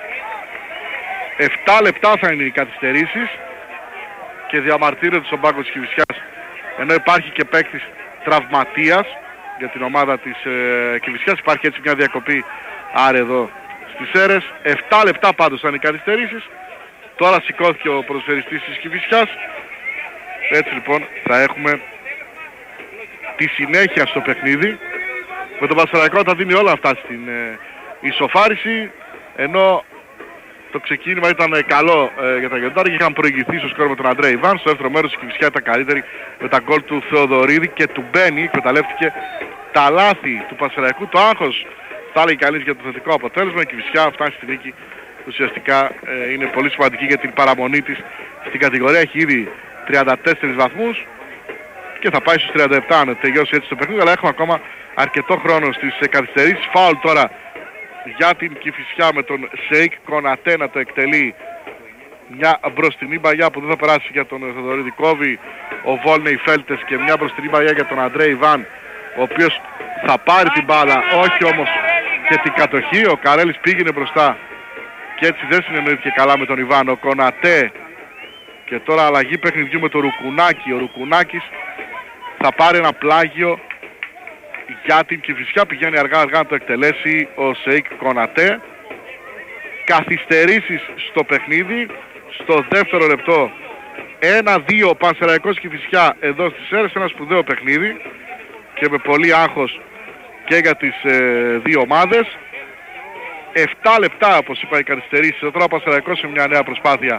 7 λεπτά θα είναι οι καθυστερήσεις και διαμαρτύρεται στον πάγκο της Κηφισιάς, ενώ υπάρχει και παίκτης τραυματίας για την ομάδα της Κηφισιάς. Υπάρχει έτσι μια διακοπή άρα εδώ στις Σέρρες. 7 λεπτά πάντως θα είναι οι καθυστερήσεις. Τώρα σηκώθηκε ο ποδοσφαιριστής της Κηφισιάς. Έτσι λοιπόν θα έχουμε τη συνέχεια στο παιχνίδι. Με τον Πανσεραϊκό θα δίνει όλα αυτά στην ισοφάριση, ενώ το ξεκίνημα ήταν καλό για τα Γιοντάρια και είχαν προηγηθεί στο σκορ με τον Αντρέ Ιβάν. Στο δεύτερο μέρος η Κηφισιά ήταν καλύτερη με τα γκολ του Θεοδωρίδη και του Μπένι. Εκμεταλλεύτηκε τα λάθη του Πανσεραϊκού. Το άγχος θα έλεγε κανείς για το θετικό αποτέλεσμα. Η Κηφισιά φτάνει στη νίκη. Ουσιαστικά είναι πολύ σημαντική για την παραμονή της στην κατηγορία. Έχει ήδη 34 βαθμούς και θα πάει στους 37 αν τελειώσει έτσι το παιχνίδι, αλλά έχουμε ακόμα αρκετό χρόνο στις καθυστερήσεις. Φάουλ τώρα για την Κηφισιά με τον Σεϊκ Κονατέ να το εκτελεί. Μια μπροστινή μπαγιά που δεν θα περάσει για τον Θοδωρίδη. Κόβει ο Βόλνεϊ Φέλτες και μια μπροστινή μπαγιά για τον Αντρέ Ιβάν, ο οποίος θα πάρει την μπάλα, όχι όμως και την κατοχή. Ο Καρέλης πήγαινε μπροστά και έτσι δεν συνεννοήθηκε καλά με τον Ιβάν. Ο Κονατέ και τώρα αλλαγή παιχνιδιού με τον Ρουκουνάκη. Ο Ρουκουνάκης θα πάρει ένα πλάγιο για την Κηφισιά, πηγαίνει αργά να το εκτελέσει ο Σεϊκ Κονατέ. καθυστερήσεις στο παιχνίδι. Στο δεύτερο λεπτό 1-2 ο Πανσεραϊκός Κηφισιά εδώ στις Σέρρες, ένα σπουδαίο παιχνίδι και με πολύ άγχος και για τις δύο ομάδες. 7 λεπτά όπως είπα οι καθυστερήσεις. Τώρα ο Πανσεραϊκός σε μια νέα προσπάθεια.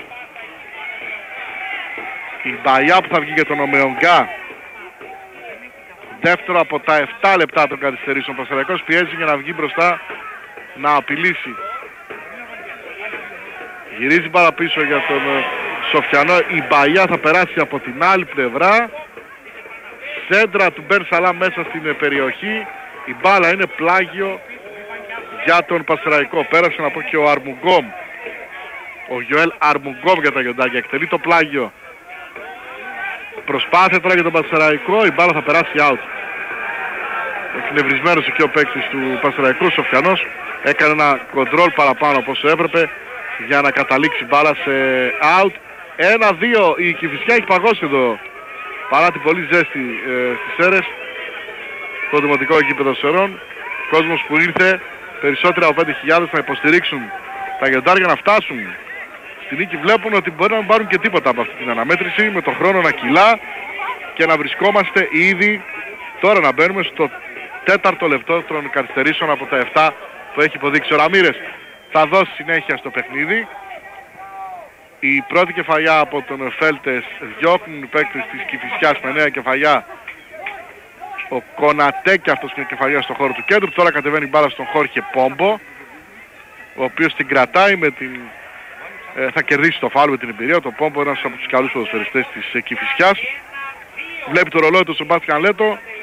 Η Μπαγιά που θα βγει για τον Ομεονγκά. Δεύτερο από τα 7 λεπτά των καθυστερήσεων. Ο Πανσεραϊκός πιέζει για να βγει μπροστά, να απειλήσει. Γυρίζει παραπίσω για τον Σοφιανό. Η Μπαγιά θα περάσει από την άλλη πλευρά. Σέντρα του Μπεν Σαλά μέσα στην περιοχή. Η μπάλα είναι πλάγιο για τον Πανσεραϊκό. Πέρασε να πω και ο Αρμουγκόμ. Ο Γιωέλ Αρμουγκόμ για τα γιοντάκια. Εκτελεί το πλάγιο. Προσπάθεια τώρα για τον Πανσεραϊκό. Η μπάλα θα περάσει out. Εκνευρισμένος εκεί ο παίκτης του Πανσεραϊκού, Σοφιανός. Έκανε ένα κοντρόλ παραπάνω από όσο έπρεπε για να καταλήξει μπάλα σε out. 1-2 η Κηφισιά έχει παγώσει εδώ παρά την πολύ ζέστη στις Σέρρες, το δημοτικό γήπεδο Σερών. Κόσμος που ήρθε περισσότερα από 5.000 να υποστηρίξουν τα γιοντάρια, να φτάσουν στη νίκη. Βλέπουν ότι μπορεί να μην πάρουν και τίποτα από αυτή την αναμέτρηση, με τον χρόνο να κυλά και να βρισκόμαστε ήδη τώρα να μπαίνουμε στο 4ο λεπτό των καθυστερήσεων από τα 7 που έχει υποδείξει ο Ραμίρες. Θα δώσει συνέχεια στο παιχνίδι. Η πρώτη κεφαλιά από τον Φέλτες διώχνουν οι παίκτες της Κηφισιάς με νέα κεφαλιά. Ο Κονατέ και αυτός είναι κεφαλιά στον χώρο του κέντρου. Τώρα κατεβαίνει μπάλα στον Χόρχε Πόμπο, ο οποίος την κρατάει με την... θα κερδίσει το φάουλ με την εμπειρία. Το Πόμπο είναι ένας από τους καλούς ποδοσφαιριστές της Κηφισιάς. Βλέπει το ρολόι του Σεμπάστιαν Λέτο.